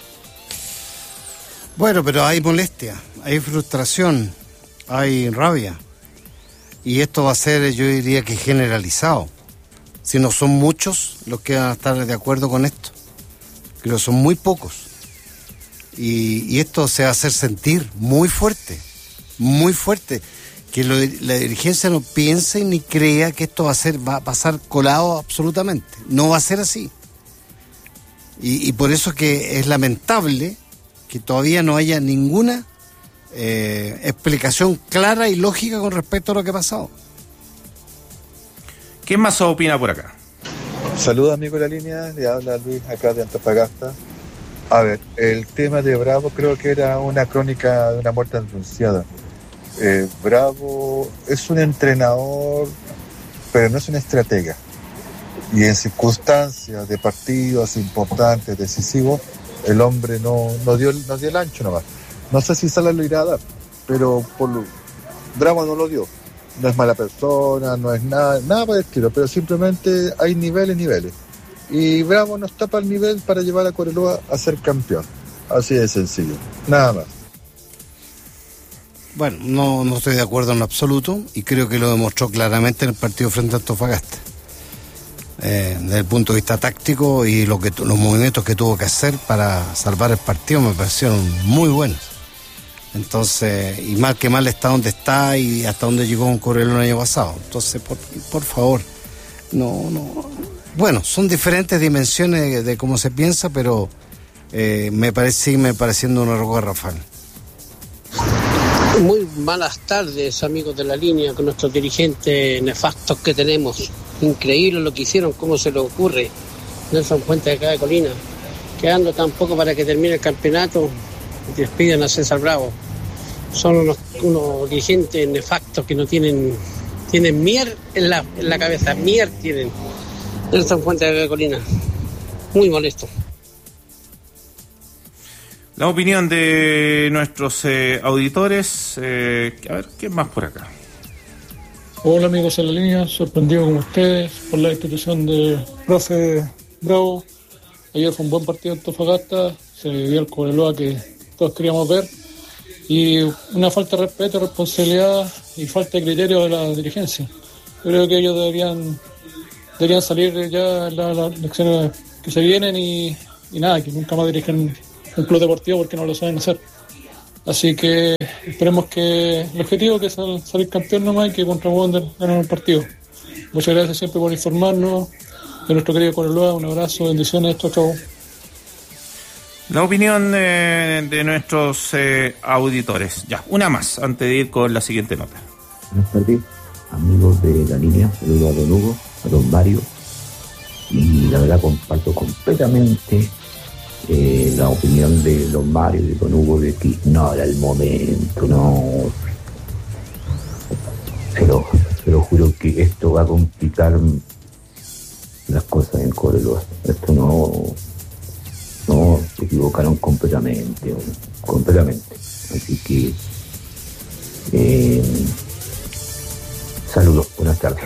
Bueno, pero hay molestia, hay frustración, hay rabia. Y esto va a ser, yo diría que generalizado. Si no son muchos los que van a estar de acuerdo con esto. Creo que son muy pocos. Y, y esto se va a hacer sentir muy fuerte. Muy fuerte, que lo, la dirigencia no piense ni crea que esto va a ser, va a pasar colado absolutamente, no va a ser así, y, y por eso es que es lamentable que todavía no haya ninguna eh, explicación clara y lógica con respecto a lo que ha pasado. ¿Quién más opina por acá? Saludos, amigo de la línea, le habla Luis acá de Antofagasta. A ver, el tema de Bravo creo que era una crónica de una muerte anunciada. Eh, Bravo es un entrenador, pero no es un estratega. Y en circunstancias de partidos importantes, decisivos, el hombre no, no, dio, no dio el ancho nomás. No sé si Sala lo irá a dar, pero por lo, Bravo no lo dio. No es mala persona, no es nada, nada para el estilo, pero simplemente hay niveles, niveles. Y Bravo no está para el nivel para llevar a Cobreloa a ser campeón. Así de sencillo, nada más. Bueno, no, no estoy de acuerdo en lo absoluto y creo que lo demostró claramente en el partido frente a Antofagasta. Eh, desde el punto de vista táctico y lo que, los movimientos que tuvo que hacer para salvar el partido me parecieron muy buenos. Entonces, y mal que mal está donde está y hasta donde llegó un Cobreloa el año pasado. Entonces, por, por favor, no, no. Bueno, son diferentes dimensiones de, de cómo se piensa, pero eh, me parece, sigue me pareciendo un error garrafal. Muy malas tardes, amigos de la línea, con nuestros dirigentes nefastos que tenemos. Increíble lo que hicieron, cómo se les ocurre. Nelson Fuentes de acá de Colina, quedando tan poco para que termine el campeonato y despiden a César Bravo. Son unos, unos dirigentes nefastos que no tienen, tienen mier en la, en la cabeza, mier tienen. Nelson Fuentes de acá de Colina, muy molesto. La opinión de nuestros eh, auditores. Eh, a ver, ¿quién más por acá? Hola, amigos en la línea, sorprendido como ustedes por la institución de profe Bravo. Ayer fue un buen partido en Antofagasta, se vio el Cobreloa que todos queríamos ver, y una falta de respeto, responsabilidad y falta de criterio de la dirigencia. Yo creo que ellos deberían deberían salir ya las la elecciones que se vienen y, y nada, que nunca más dirigen un club deportivo porque no lo saben hacer. Así que esperemos que el objetivo que es salir campeón nomás y que contra Wander ganen el partido. Muchas gracias siempre por informarnos. De nuestro querido Cobreloa, un abrazo, bendiciones, chau, chau. La opinión de, de nuestros eh, auditores. Ya, una más antes de ir con la siguiente nota. Buenas tardes, amigos de la línea. Saludos a don Hugo, a don Mario. Y la verdad comparto completamente eh, la opinión de don Mario y de don Hugo de que no era el momento, no. Pero, pero juro que esto va a complicar las cosas en Cobreloa. Esto no. No, se equivocaron completamente, completamente. Así que, eh, saludos, buenas tardes.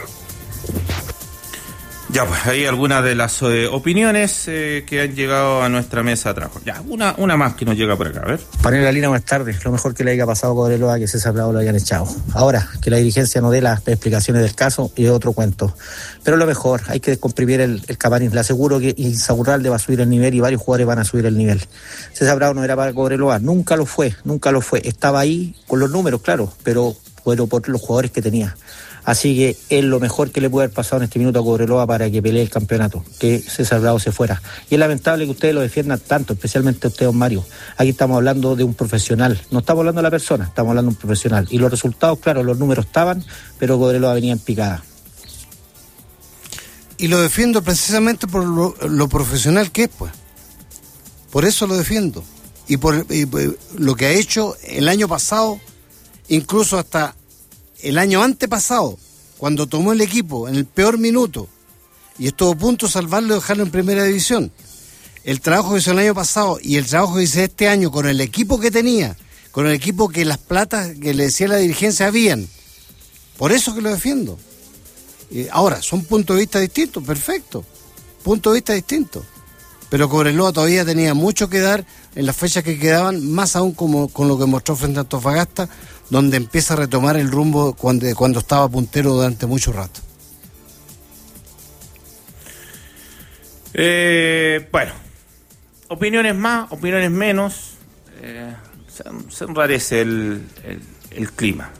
Ya, pues hay algunas de las eh, opiniones eh, que han llegado a nuestra mesa de trabajo. Ya, una, una más que nos llega por acá, a ver. Panel La Línea, buenas tardes. Lo mejor que le haya pasado a Cobreloa que César Bravo lo hayan echado. Ahora, que la dirigencia no dé las explicaciones del caso y otro cuento. Pero lo mejor, hay que descomprimir el, el Camarines. Le aseguro que Insaurralde va a subir el nivel y varios jugadores van a subir el nivel. César Bravo no era para Cobreloa, nunca lo fue, nunca lo fue. Estaba ahí con los números, claro, pero, pero por los jugadores que tenía. Así que es lo mejor que le puede haber pasado en este minuto a Cobreloa para que pelee el campeonato, que César Bravo se fuera. Y es lamentable que ustedes lo defiendan tanto, especialmente usted, don Mario. Aquí estamos hablando de un profesional, no estamos hablando de la persona, estamos hablando de un profesional. Y los resultados, claro, los números estaban, pero Cobreloa venía en picada. Y lo defiendo precisamente por lo, lo profesional que es, pues. Por eso lo defiendo. Y por, y por lo que ha hecho el año pasado, incluso hasta el año antepasado, cuando tomó el equipo en el peor minuto y estuvo a punto de salvarlo y dejarlo en primera división. El trabajo que hizo el año pasado y el trabajo que hice este año con el equipo que tenía, con el equipo que las platas que le decía la dirigencia habían. Por eso que lo defiendo. Ahora, son puntos de vista distintos, perfecto. Puntos de vista distintos. Pero Cobreloa todavía tenía mucho que dar en las fechas que quedaban, más aún como con lo que mostró frente a Antofagasta, donde empieza a retomar el rumbo cuando, cuando estaba puntero durante mucho rato. Eh, bueno, opiniones más, opiniones menos. Eh, se, se enrarece el, el, el clima.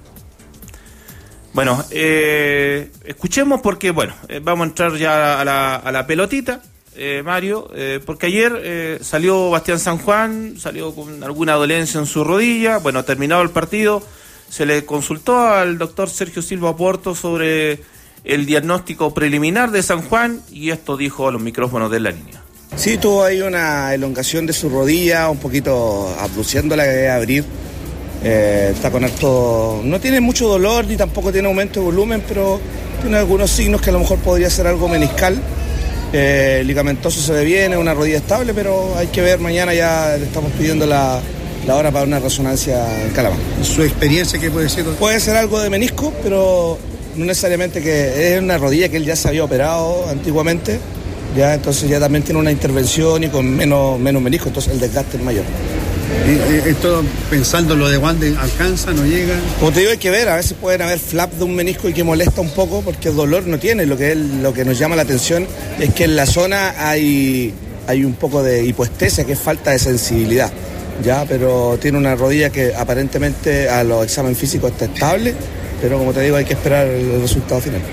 Bueno, eh, escuchemos porque, bueno, eh, vamos a entrar ya a la, a la pelotita. Eh, Mario, eh, porque ayer eh, salió Bastián San Juan, salió con alguna dolencia en su rodilla. Bueno, terminado el partido, se le consultó al doctor Sergio Silva Porto sobre el diagnóstico preliminar de San Juan y esto dijo a los micrófonos de La Línea. Sí, tuvo ahí una elongación de su rodilla, un poquito abduciéndola que debe abrir. Eh, está con harto, no tiene mucho dolor ni tampoco tiene aumento de volumen, pero tiene algunos signos que a lo mejor podría ser algo meniscal. Eh, el ligamentoso se ve bien, es una rodilla estable, pero hay que ver, mañana ya le estamos pidiendo la, la hora para una resonancia en Calama. ¿Su experiencia qué puede ser? Puede ser algo de menisco, pero no necesariamente, que es una rodilla que él ya se había operado antiguamente, ya entonces ya también tiene una intervención y con menos, menos menisco, entonces el desgaste es mayor. Y, esto pensando lo de Wander, ¿alcanza, no llega? Como te digo, hay que ver, a veces pueden haber flap de un menisco y que molesta un poco porque el dolor no tiene. Lo que, es, lo que nos llama la atención es que en la zona hay, hay un poco de hipoestesia, que es falta de sensibilidad, ya, pero tiene una rodilla que aparentemente a los exámenes físicos está estable, pero como te digo, hay que esperar el resultado final.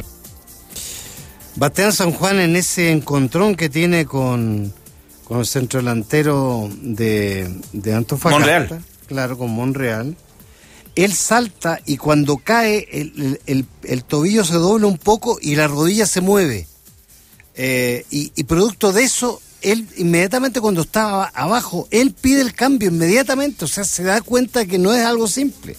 Bastián San Juan, en ese encontrón que tiene con... con el centro delantero de, de Antofagasta, Monreal. Claro, con Monreal, él salta y cuando cae el, el, el, el tobillo se dobla un poco y la rodilla se mueve. Eh, y, y producto de eso, él inmediatamente cuando estaba abajo, él pide el cambio inmediatamente, o sea, se da cuenta que no es algo simple.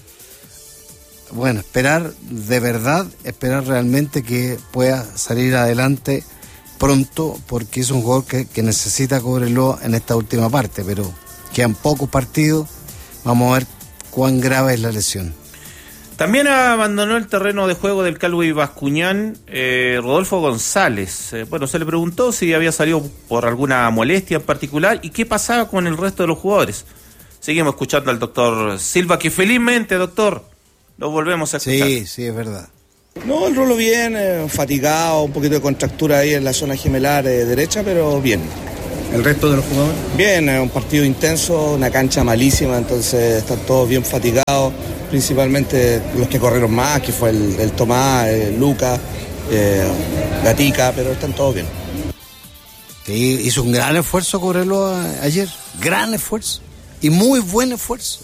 Bueno, esperar de verdad, esperar realmente que pueda salir adelante pronto, porque es un jugador que, que necesita Cobreloa en esta última parte, pero quedan pocos partidos, vamos a ver cuán grave es la lesión. También abandonó el terreno de juego del Calvo y Bascuñán eh, Rodolfo González. Eh, bueno, se le preguntó si había salido por alguna molestia en particular y qué pasaba con el resto de los jugadores. Seguimos escuchando al doctor Silva, que felizmente, doctor, lo volvemos a escuchar. Sí, sí, es verdad. No, el Rolo bien, eh, fatigado, un poquito de contractura ahí en la zona gemelar eh, derecha, pero bien. ¿El resto de los jugadores? Bien, es un partido intenso, una cancha malísima, entonces están todos bien fatigados, principalmente los que corrieron más, que fue el, el Tomás, el Lucas, eh, Gatica, pero están todos bien. Sí, hizo un gran esfuerzo Cobreloa ayer, gran esfuerzo, y muy buen esfuerzo.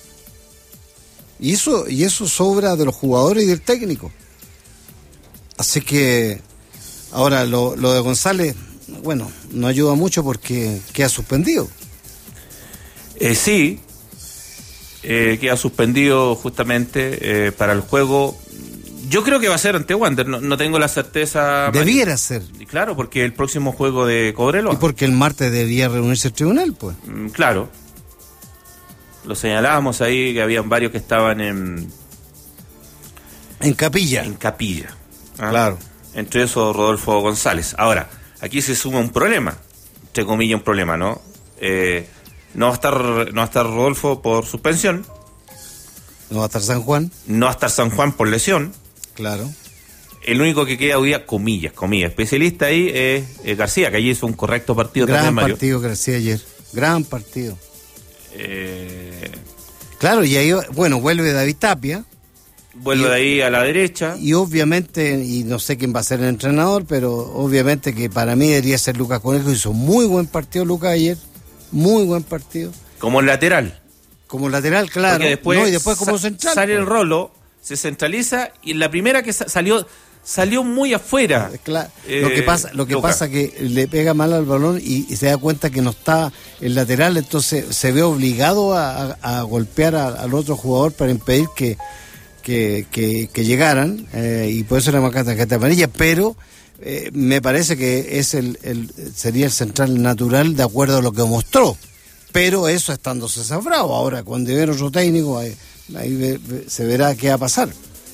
Y eso, y eso sobra de los jugadores y del técnico. Así que ahora lo, lo de González, bueno, no ayuda mucho porque queda suspendido. Eh, sí, eh, queda suspendido justamente eh, para el juego. Yo creo que va a ser ante Wander, no, no tengo la certeza. Debiera ser. Claro, porque el próximo juego de Cobreloa. Y porque el martes debía reunirse el tribunal, pues. Mm, claro. Lo señalábamos ahí que habían varios que estaban en... En capilla. En capilla. ¿Ah? Claro. Entre esos Rodolfo González. Ahora, aquí se suma un problema, entre comillas un problema, ¿no? Eh, no va a estar, no va a estar Rodolfo por suspensión. No va a estar San Juan. No va a estar San Juan por lesión. Claro. El único que queda hoy día, comillas, comillas, especialista ahí es eh, García, que allí hizo un correcto partido Gran también, Mario. partido García ayer. Gran partido. Eh... Claro, y ahí, bueno, vuelve David Tapia. Vuelve y, de ahí a la derecha. Y obviamente, y no sé quién va a ser el entrenador, pero obviamente que para mí debería ser Lucas Conejo. Hizo muy buen partido Lucas ayer. Muy buen partido. Como lateral. Como lateral, claro. Después no, y después como sa- central. Sale pues. el Rolo, se centraliza y la primera que sa- salió salió muy afuera. Claro. Eh, lo que pasa, lo que Lucas. pasa que le pega mal al balón y, y se da cuenta que no está el lateral, entonces se ve obligado a, a, a golpear a, al otro jugador para impedir que que, que, que llegaran, eh, y por eso le marca tarjeta amarilla, pero eh, me parece que es el, el sería el central natural de acuerdo a lo que mostró, pero eso estando César Bravo. Ahora cuando viene otro técnico ahí, ahí ve, ve, se verá qué va a pasar.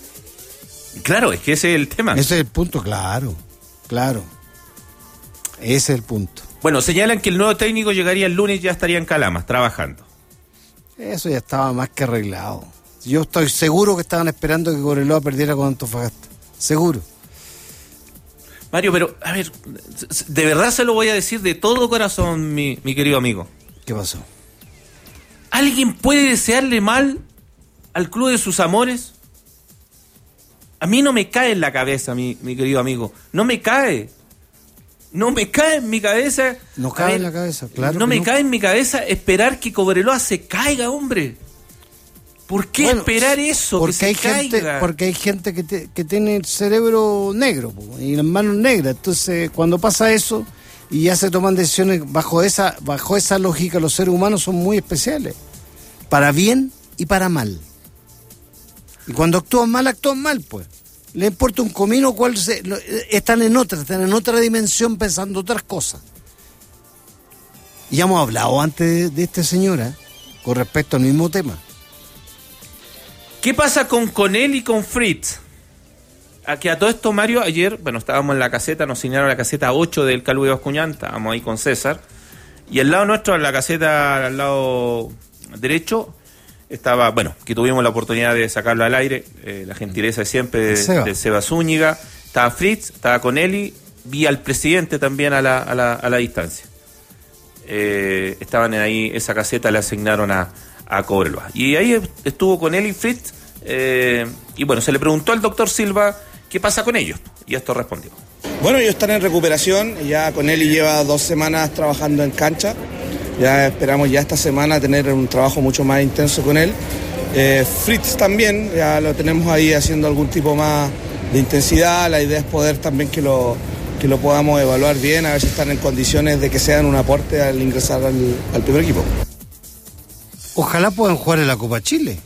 Claro, es que ese es el tema. Ese es el punto, claro, claro, ese es el punto. Bueno, señalan que el nuevo técnico llegaría el lunes y ya estaría en Calamas, trabajando. Eso ya estaba más que arreglado. Yo estoy seguro que estaban esperando que Cobreloa perdiera con Antofagasta. Seguro. Mario, pero, a ver, de verdad se lo voy a decir de todo corazón, mi, mi querido amigo. ¿Qué pasó? ¿Alguien puede desearle mal al club de sus amores? A mí no me cae en la cabeza, mi, mi querido amigo. No me cae. No me cae en mi cabeza. No cae en la cabeza, claro. No me no. cae en mi cabeza esperar que Cobreloa se caiga, hombre. ¿Por qué bueno, esperar eso? Porque que se hay caiga? gente, porque hay gente que, te, que tiene el cerebro negro po, y las manos negras. Entonces, cuando pasa eso y ya se toman decisiones bajo esa, bajo esa lógica, los seres humanos son muy especiales. Para bien y para mal. Y cuando actúan mal, actúan mal, pues. Le importa un comino cuál se, lo, están en otra, están en otra dimensión pensando otras cosas. Y ya hemos hablado antes de, de este señor, ¿eh? Con respecto al mismo tema. ¿Qué pasa con Conel y con Fritz? A que a todo esto, Mario, ayer, bueno, estábamos en la caseta, nos asignaron la caseta ocho del Calvo de Bascuñán, estábamos ahí con César, y al lado nuestro, en la caseta al lado derecho, estaba, bueno, que tuvimos la oportunidad de sacarlo al aire, eh, la gentileza de siempre de Seba, de Seba Zúñiga, estaba Fritz, estaba Conelli, vi al presidente también a la, a la, a la distancia. Eh, estaban ahí, esa caseta le asignaron a, a Cobreloa. Y ahí estuvo Conelli y Fritz, eh, y bueno, se le preguntó al doctor Silva qué pasa con ellos, y esto respondió. Bueno, ellos están en recuperación, ya Conelli lleva dos semanas trabajando en cancha. Ya esperamos ya esta semana tener un trabajo mucho más intenso con él. Eh, Fritz también, ya lo tenemos ahí haciendo algún tipo más de intensidad. La idea es poder también que lo, que lo podamos evaluar bien, a ver si están en condiciones de que sean un aporte al ingresar al, al primer equipo. Ojalá puedan jugar en la Copa Chile.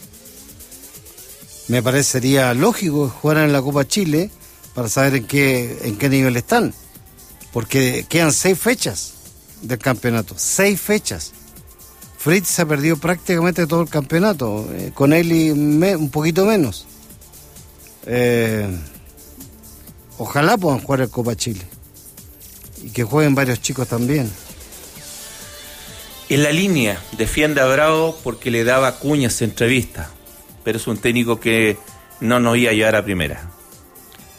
Me parecería lógico jugar en la Copa Chile para saber en qué, en qué nivel están. Porque quedan seis fechas del campeonato, seis fechas. Fritz se ha perdido prácticamente todo el campeonato, eh, con él y me, un poquito menos. Eh, ojalá puedan jugar en Copa Chile y que jueguen varios chicos también. En la línea defiende a Bravo porque le daba cuñas en entrevista, pero es un técnico que no nos iba a llevar a primera.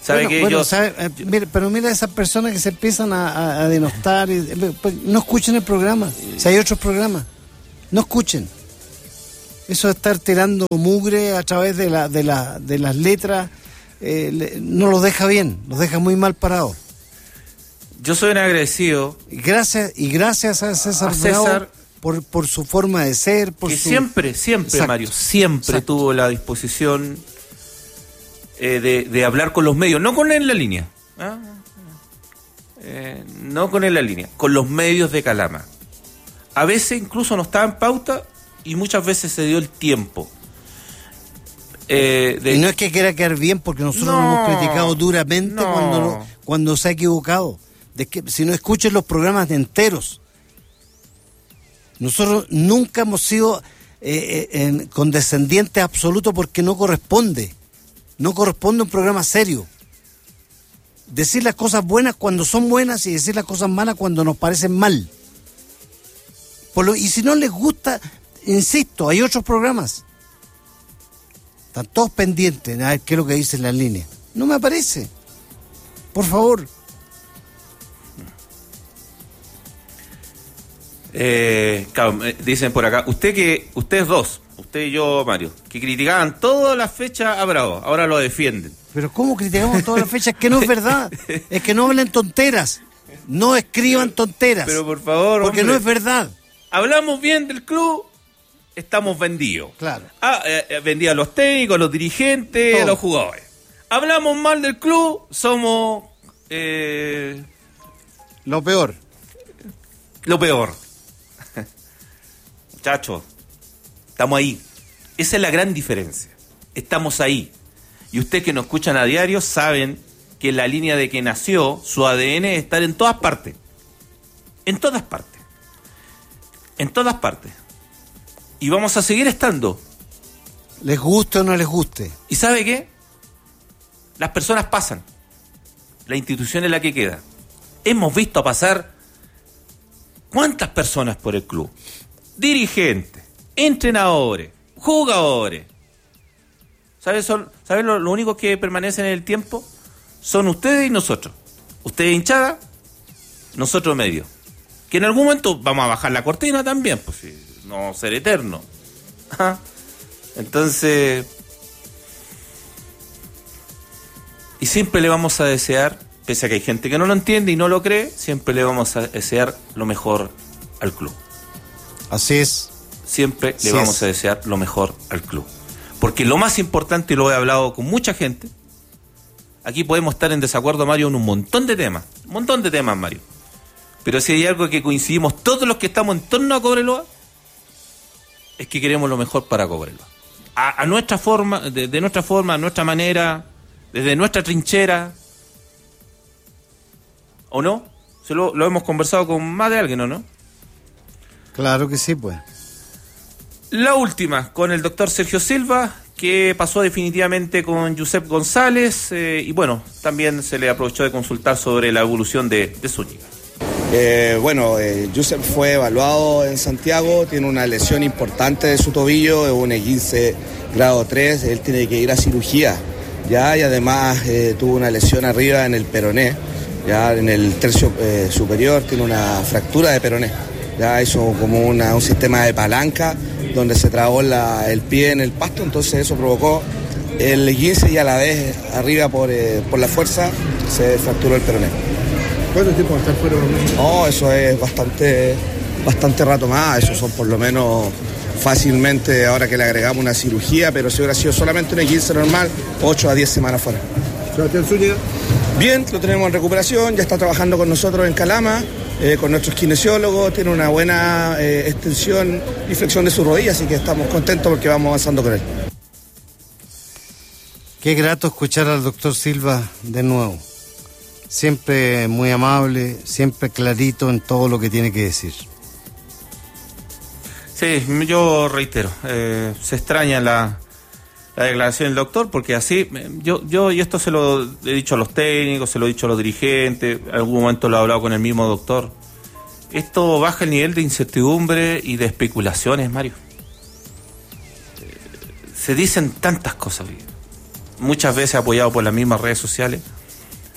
¿Sabe bueno, que bueno, yo, sabe, eh, mira, pero mira esas personas que se empiezan a, a, a denostar. Y, eh, pues, no escuchen el programa. Si hay otros programas, no escuchen. Eso de estar tirando mugre a través de, la, de, la, de las letras eh, le, no los deja bien, los deja muy mal parados. Yo soy un agradecido. Y gracias, y gracias a César, a César Bravo por, por su forma de ser. Por que su... siempre, siempre, Exacto. Mario, siempre Exacto. tuvo la disposición eh, de, de hablar con los medios, no con él en la línea. ¿Ah? Eh, no con él en la línea, con los medios de Calama. A veces incluso no estaba en pauta y muchas veces se dio el tiempo. Eh, de... Y no es que quiera quedar bien, porque nosotros no, lo hemos criticado duramente no. cuando, cuando se ha equivocado. De que, si no escuchen los programas enteros. Nosotros nunca hemos sido eh, eh, condescendientes absolutos porque no corresponde. No corresponde un programa serio. Decir las cosas buenas cuando son buenas y decir las cosas malas cuando nos parecen mal. Por lo, y si no les gusta, insisto, hay otros programas. Están todos pendientes a ver qué es lo que dicen las líneas. No me aparece. Por favor. Eh, claro, dicen por acá, usted que, ustedes dos, usted y yo, Mario, que criticaban todas las fechas a Bravo, ahora lo defienden. Pero ¿cómo criticamos todas las fechas? Que no es verdad. Es que no hablen tonteras. No escriban tonteras. Pero por favor, porque hombre, no es verdad. Hablamos bien del club, estamos vendidos. Claro. Ah, eh, vendidos a los técnicos, a los dirigentes, Todo. a los jugadores. Hablamos mal del club, somos eh, lo peor. Lo peor. Muchachos, estamos ahí. Esa es la gran diferencia. Estamos ahí. Y ustedes que nos escuchan a diario saben que la línea de que nació, su A D N es estar en todas partes. En todas partes. En todas partes. Y vamos a seguir estando. Les guste o no les guste. ¿Y sabe qué? Las personas pasan. La institución es la que queda. Hemos visto pasar ¿cuántas personas por el club? Dirigentes, entrenadores, jugadores. ¿Saben ¿sabe lo, lo único que permanece en el tiempo? Son ustedes y nosotros. Ustedes hinchada, nosotros medio. Que en algún momento vamos a bajar la cortina también, pues no ser eterno. ¿Ah? Entonces, y siempre le vamos a desear, pese a que hay gente que no lo entiende y no lo cree, siempre le vamos a desear lo mejor al club. Así es. Siempre Así le vamos es. a desear lo mejor al club. Porque lo más importante, y lo he hablado con mucha gente, aquí podemos estar en desacuerdo, Mario, en un montón de temas. Un montón de temas, Mario. Pero si hay algo que coincidimos todos los que estamos en torno a Cobreloa, es que queremos lo mejor para Cobreloa. A, a nuestra forma, de, de nuestra forma, a nuestra manera, desde nuestra trinchera. ¿O no? Se lo, lo hemos conversado con más de alguien, ¿o no? Claro que sí, pues. La última, con el doctor Sergio Silva, que pasó definitivamente con Josep González, eh, y bueno, también se le aprovechó de consultar sobre la evolución de, de Zúñiga. Eh, bueno, eh, Josep fue evaluado en Santiago, tiene una lesión importante de su tobillo, es un esguince grado tres, él tiene que ir a cirugía, ya, y además eh, tuvo una lesión arriba en el peroné, ya en el tercio eh, superior tiene una fractura de peroné, ya hizo como una, un sistema de palanca donde se trabó la, el pie en el pasto, entonces eso provocó el esguince y a la vez arriba por, eh, por la fuerza se fracturó el peroné. ¿Cuánto tiempo va a estar fuera? No, eso es bastante, bastante rato más, eso son por lo menos fácilmente, ahora que le agregamos una cirugía, pero si hubiera sido solamente un esguince normal, ocho a diez semanas fuera. Sebastián Zúñiga. Bien, lo tenemos en recuperación, ya está trabajando con nosotros en Calama, eh, con nuestros kinesiólogos, tiene una buena eh, extensión y flexión de su rodilla, así que estamos contentos porque vamos avanzando con él. Qué grato escuchar al doctor Silva de nuevo. Siempre muy amable, siempre clarito en todo lo que tiene que decir. Sí, yo reitero, eh, se extraña la, la declaración del doctor, porque así, yo, yo y esto se lo he dicho a los técnicos, se lo he dicho a los dirigentes, en algún momento lo he hablado con el mismo doctor, esto baja el nivel de incertidumbre y de especulaciones, Mario. Eh, se dicen tantas cosas, muchas veces apoyado por las mismas redes sociales,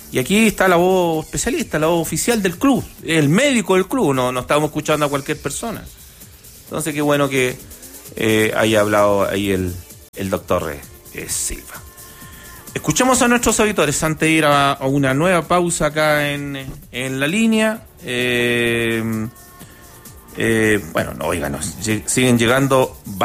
Y aquí está la voz especialista, la voz oficial del club, el médico del club, no, no estamos escuchando a cualquier persona. Entonces qué bueno que eh, haya hablado ahí el, el doctor eh, Silva. Escuchamos a nuestros auditores antes de ir a, a una nueva pausa acá en, en la línea. Eh, eh, bueno, no, oigan, nos, siguen llegando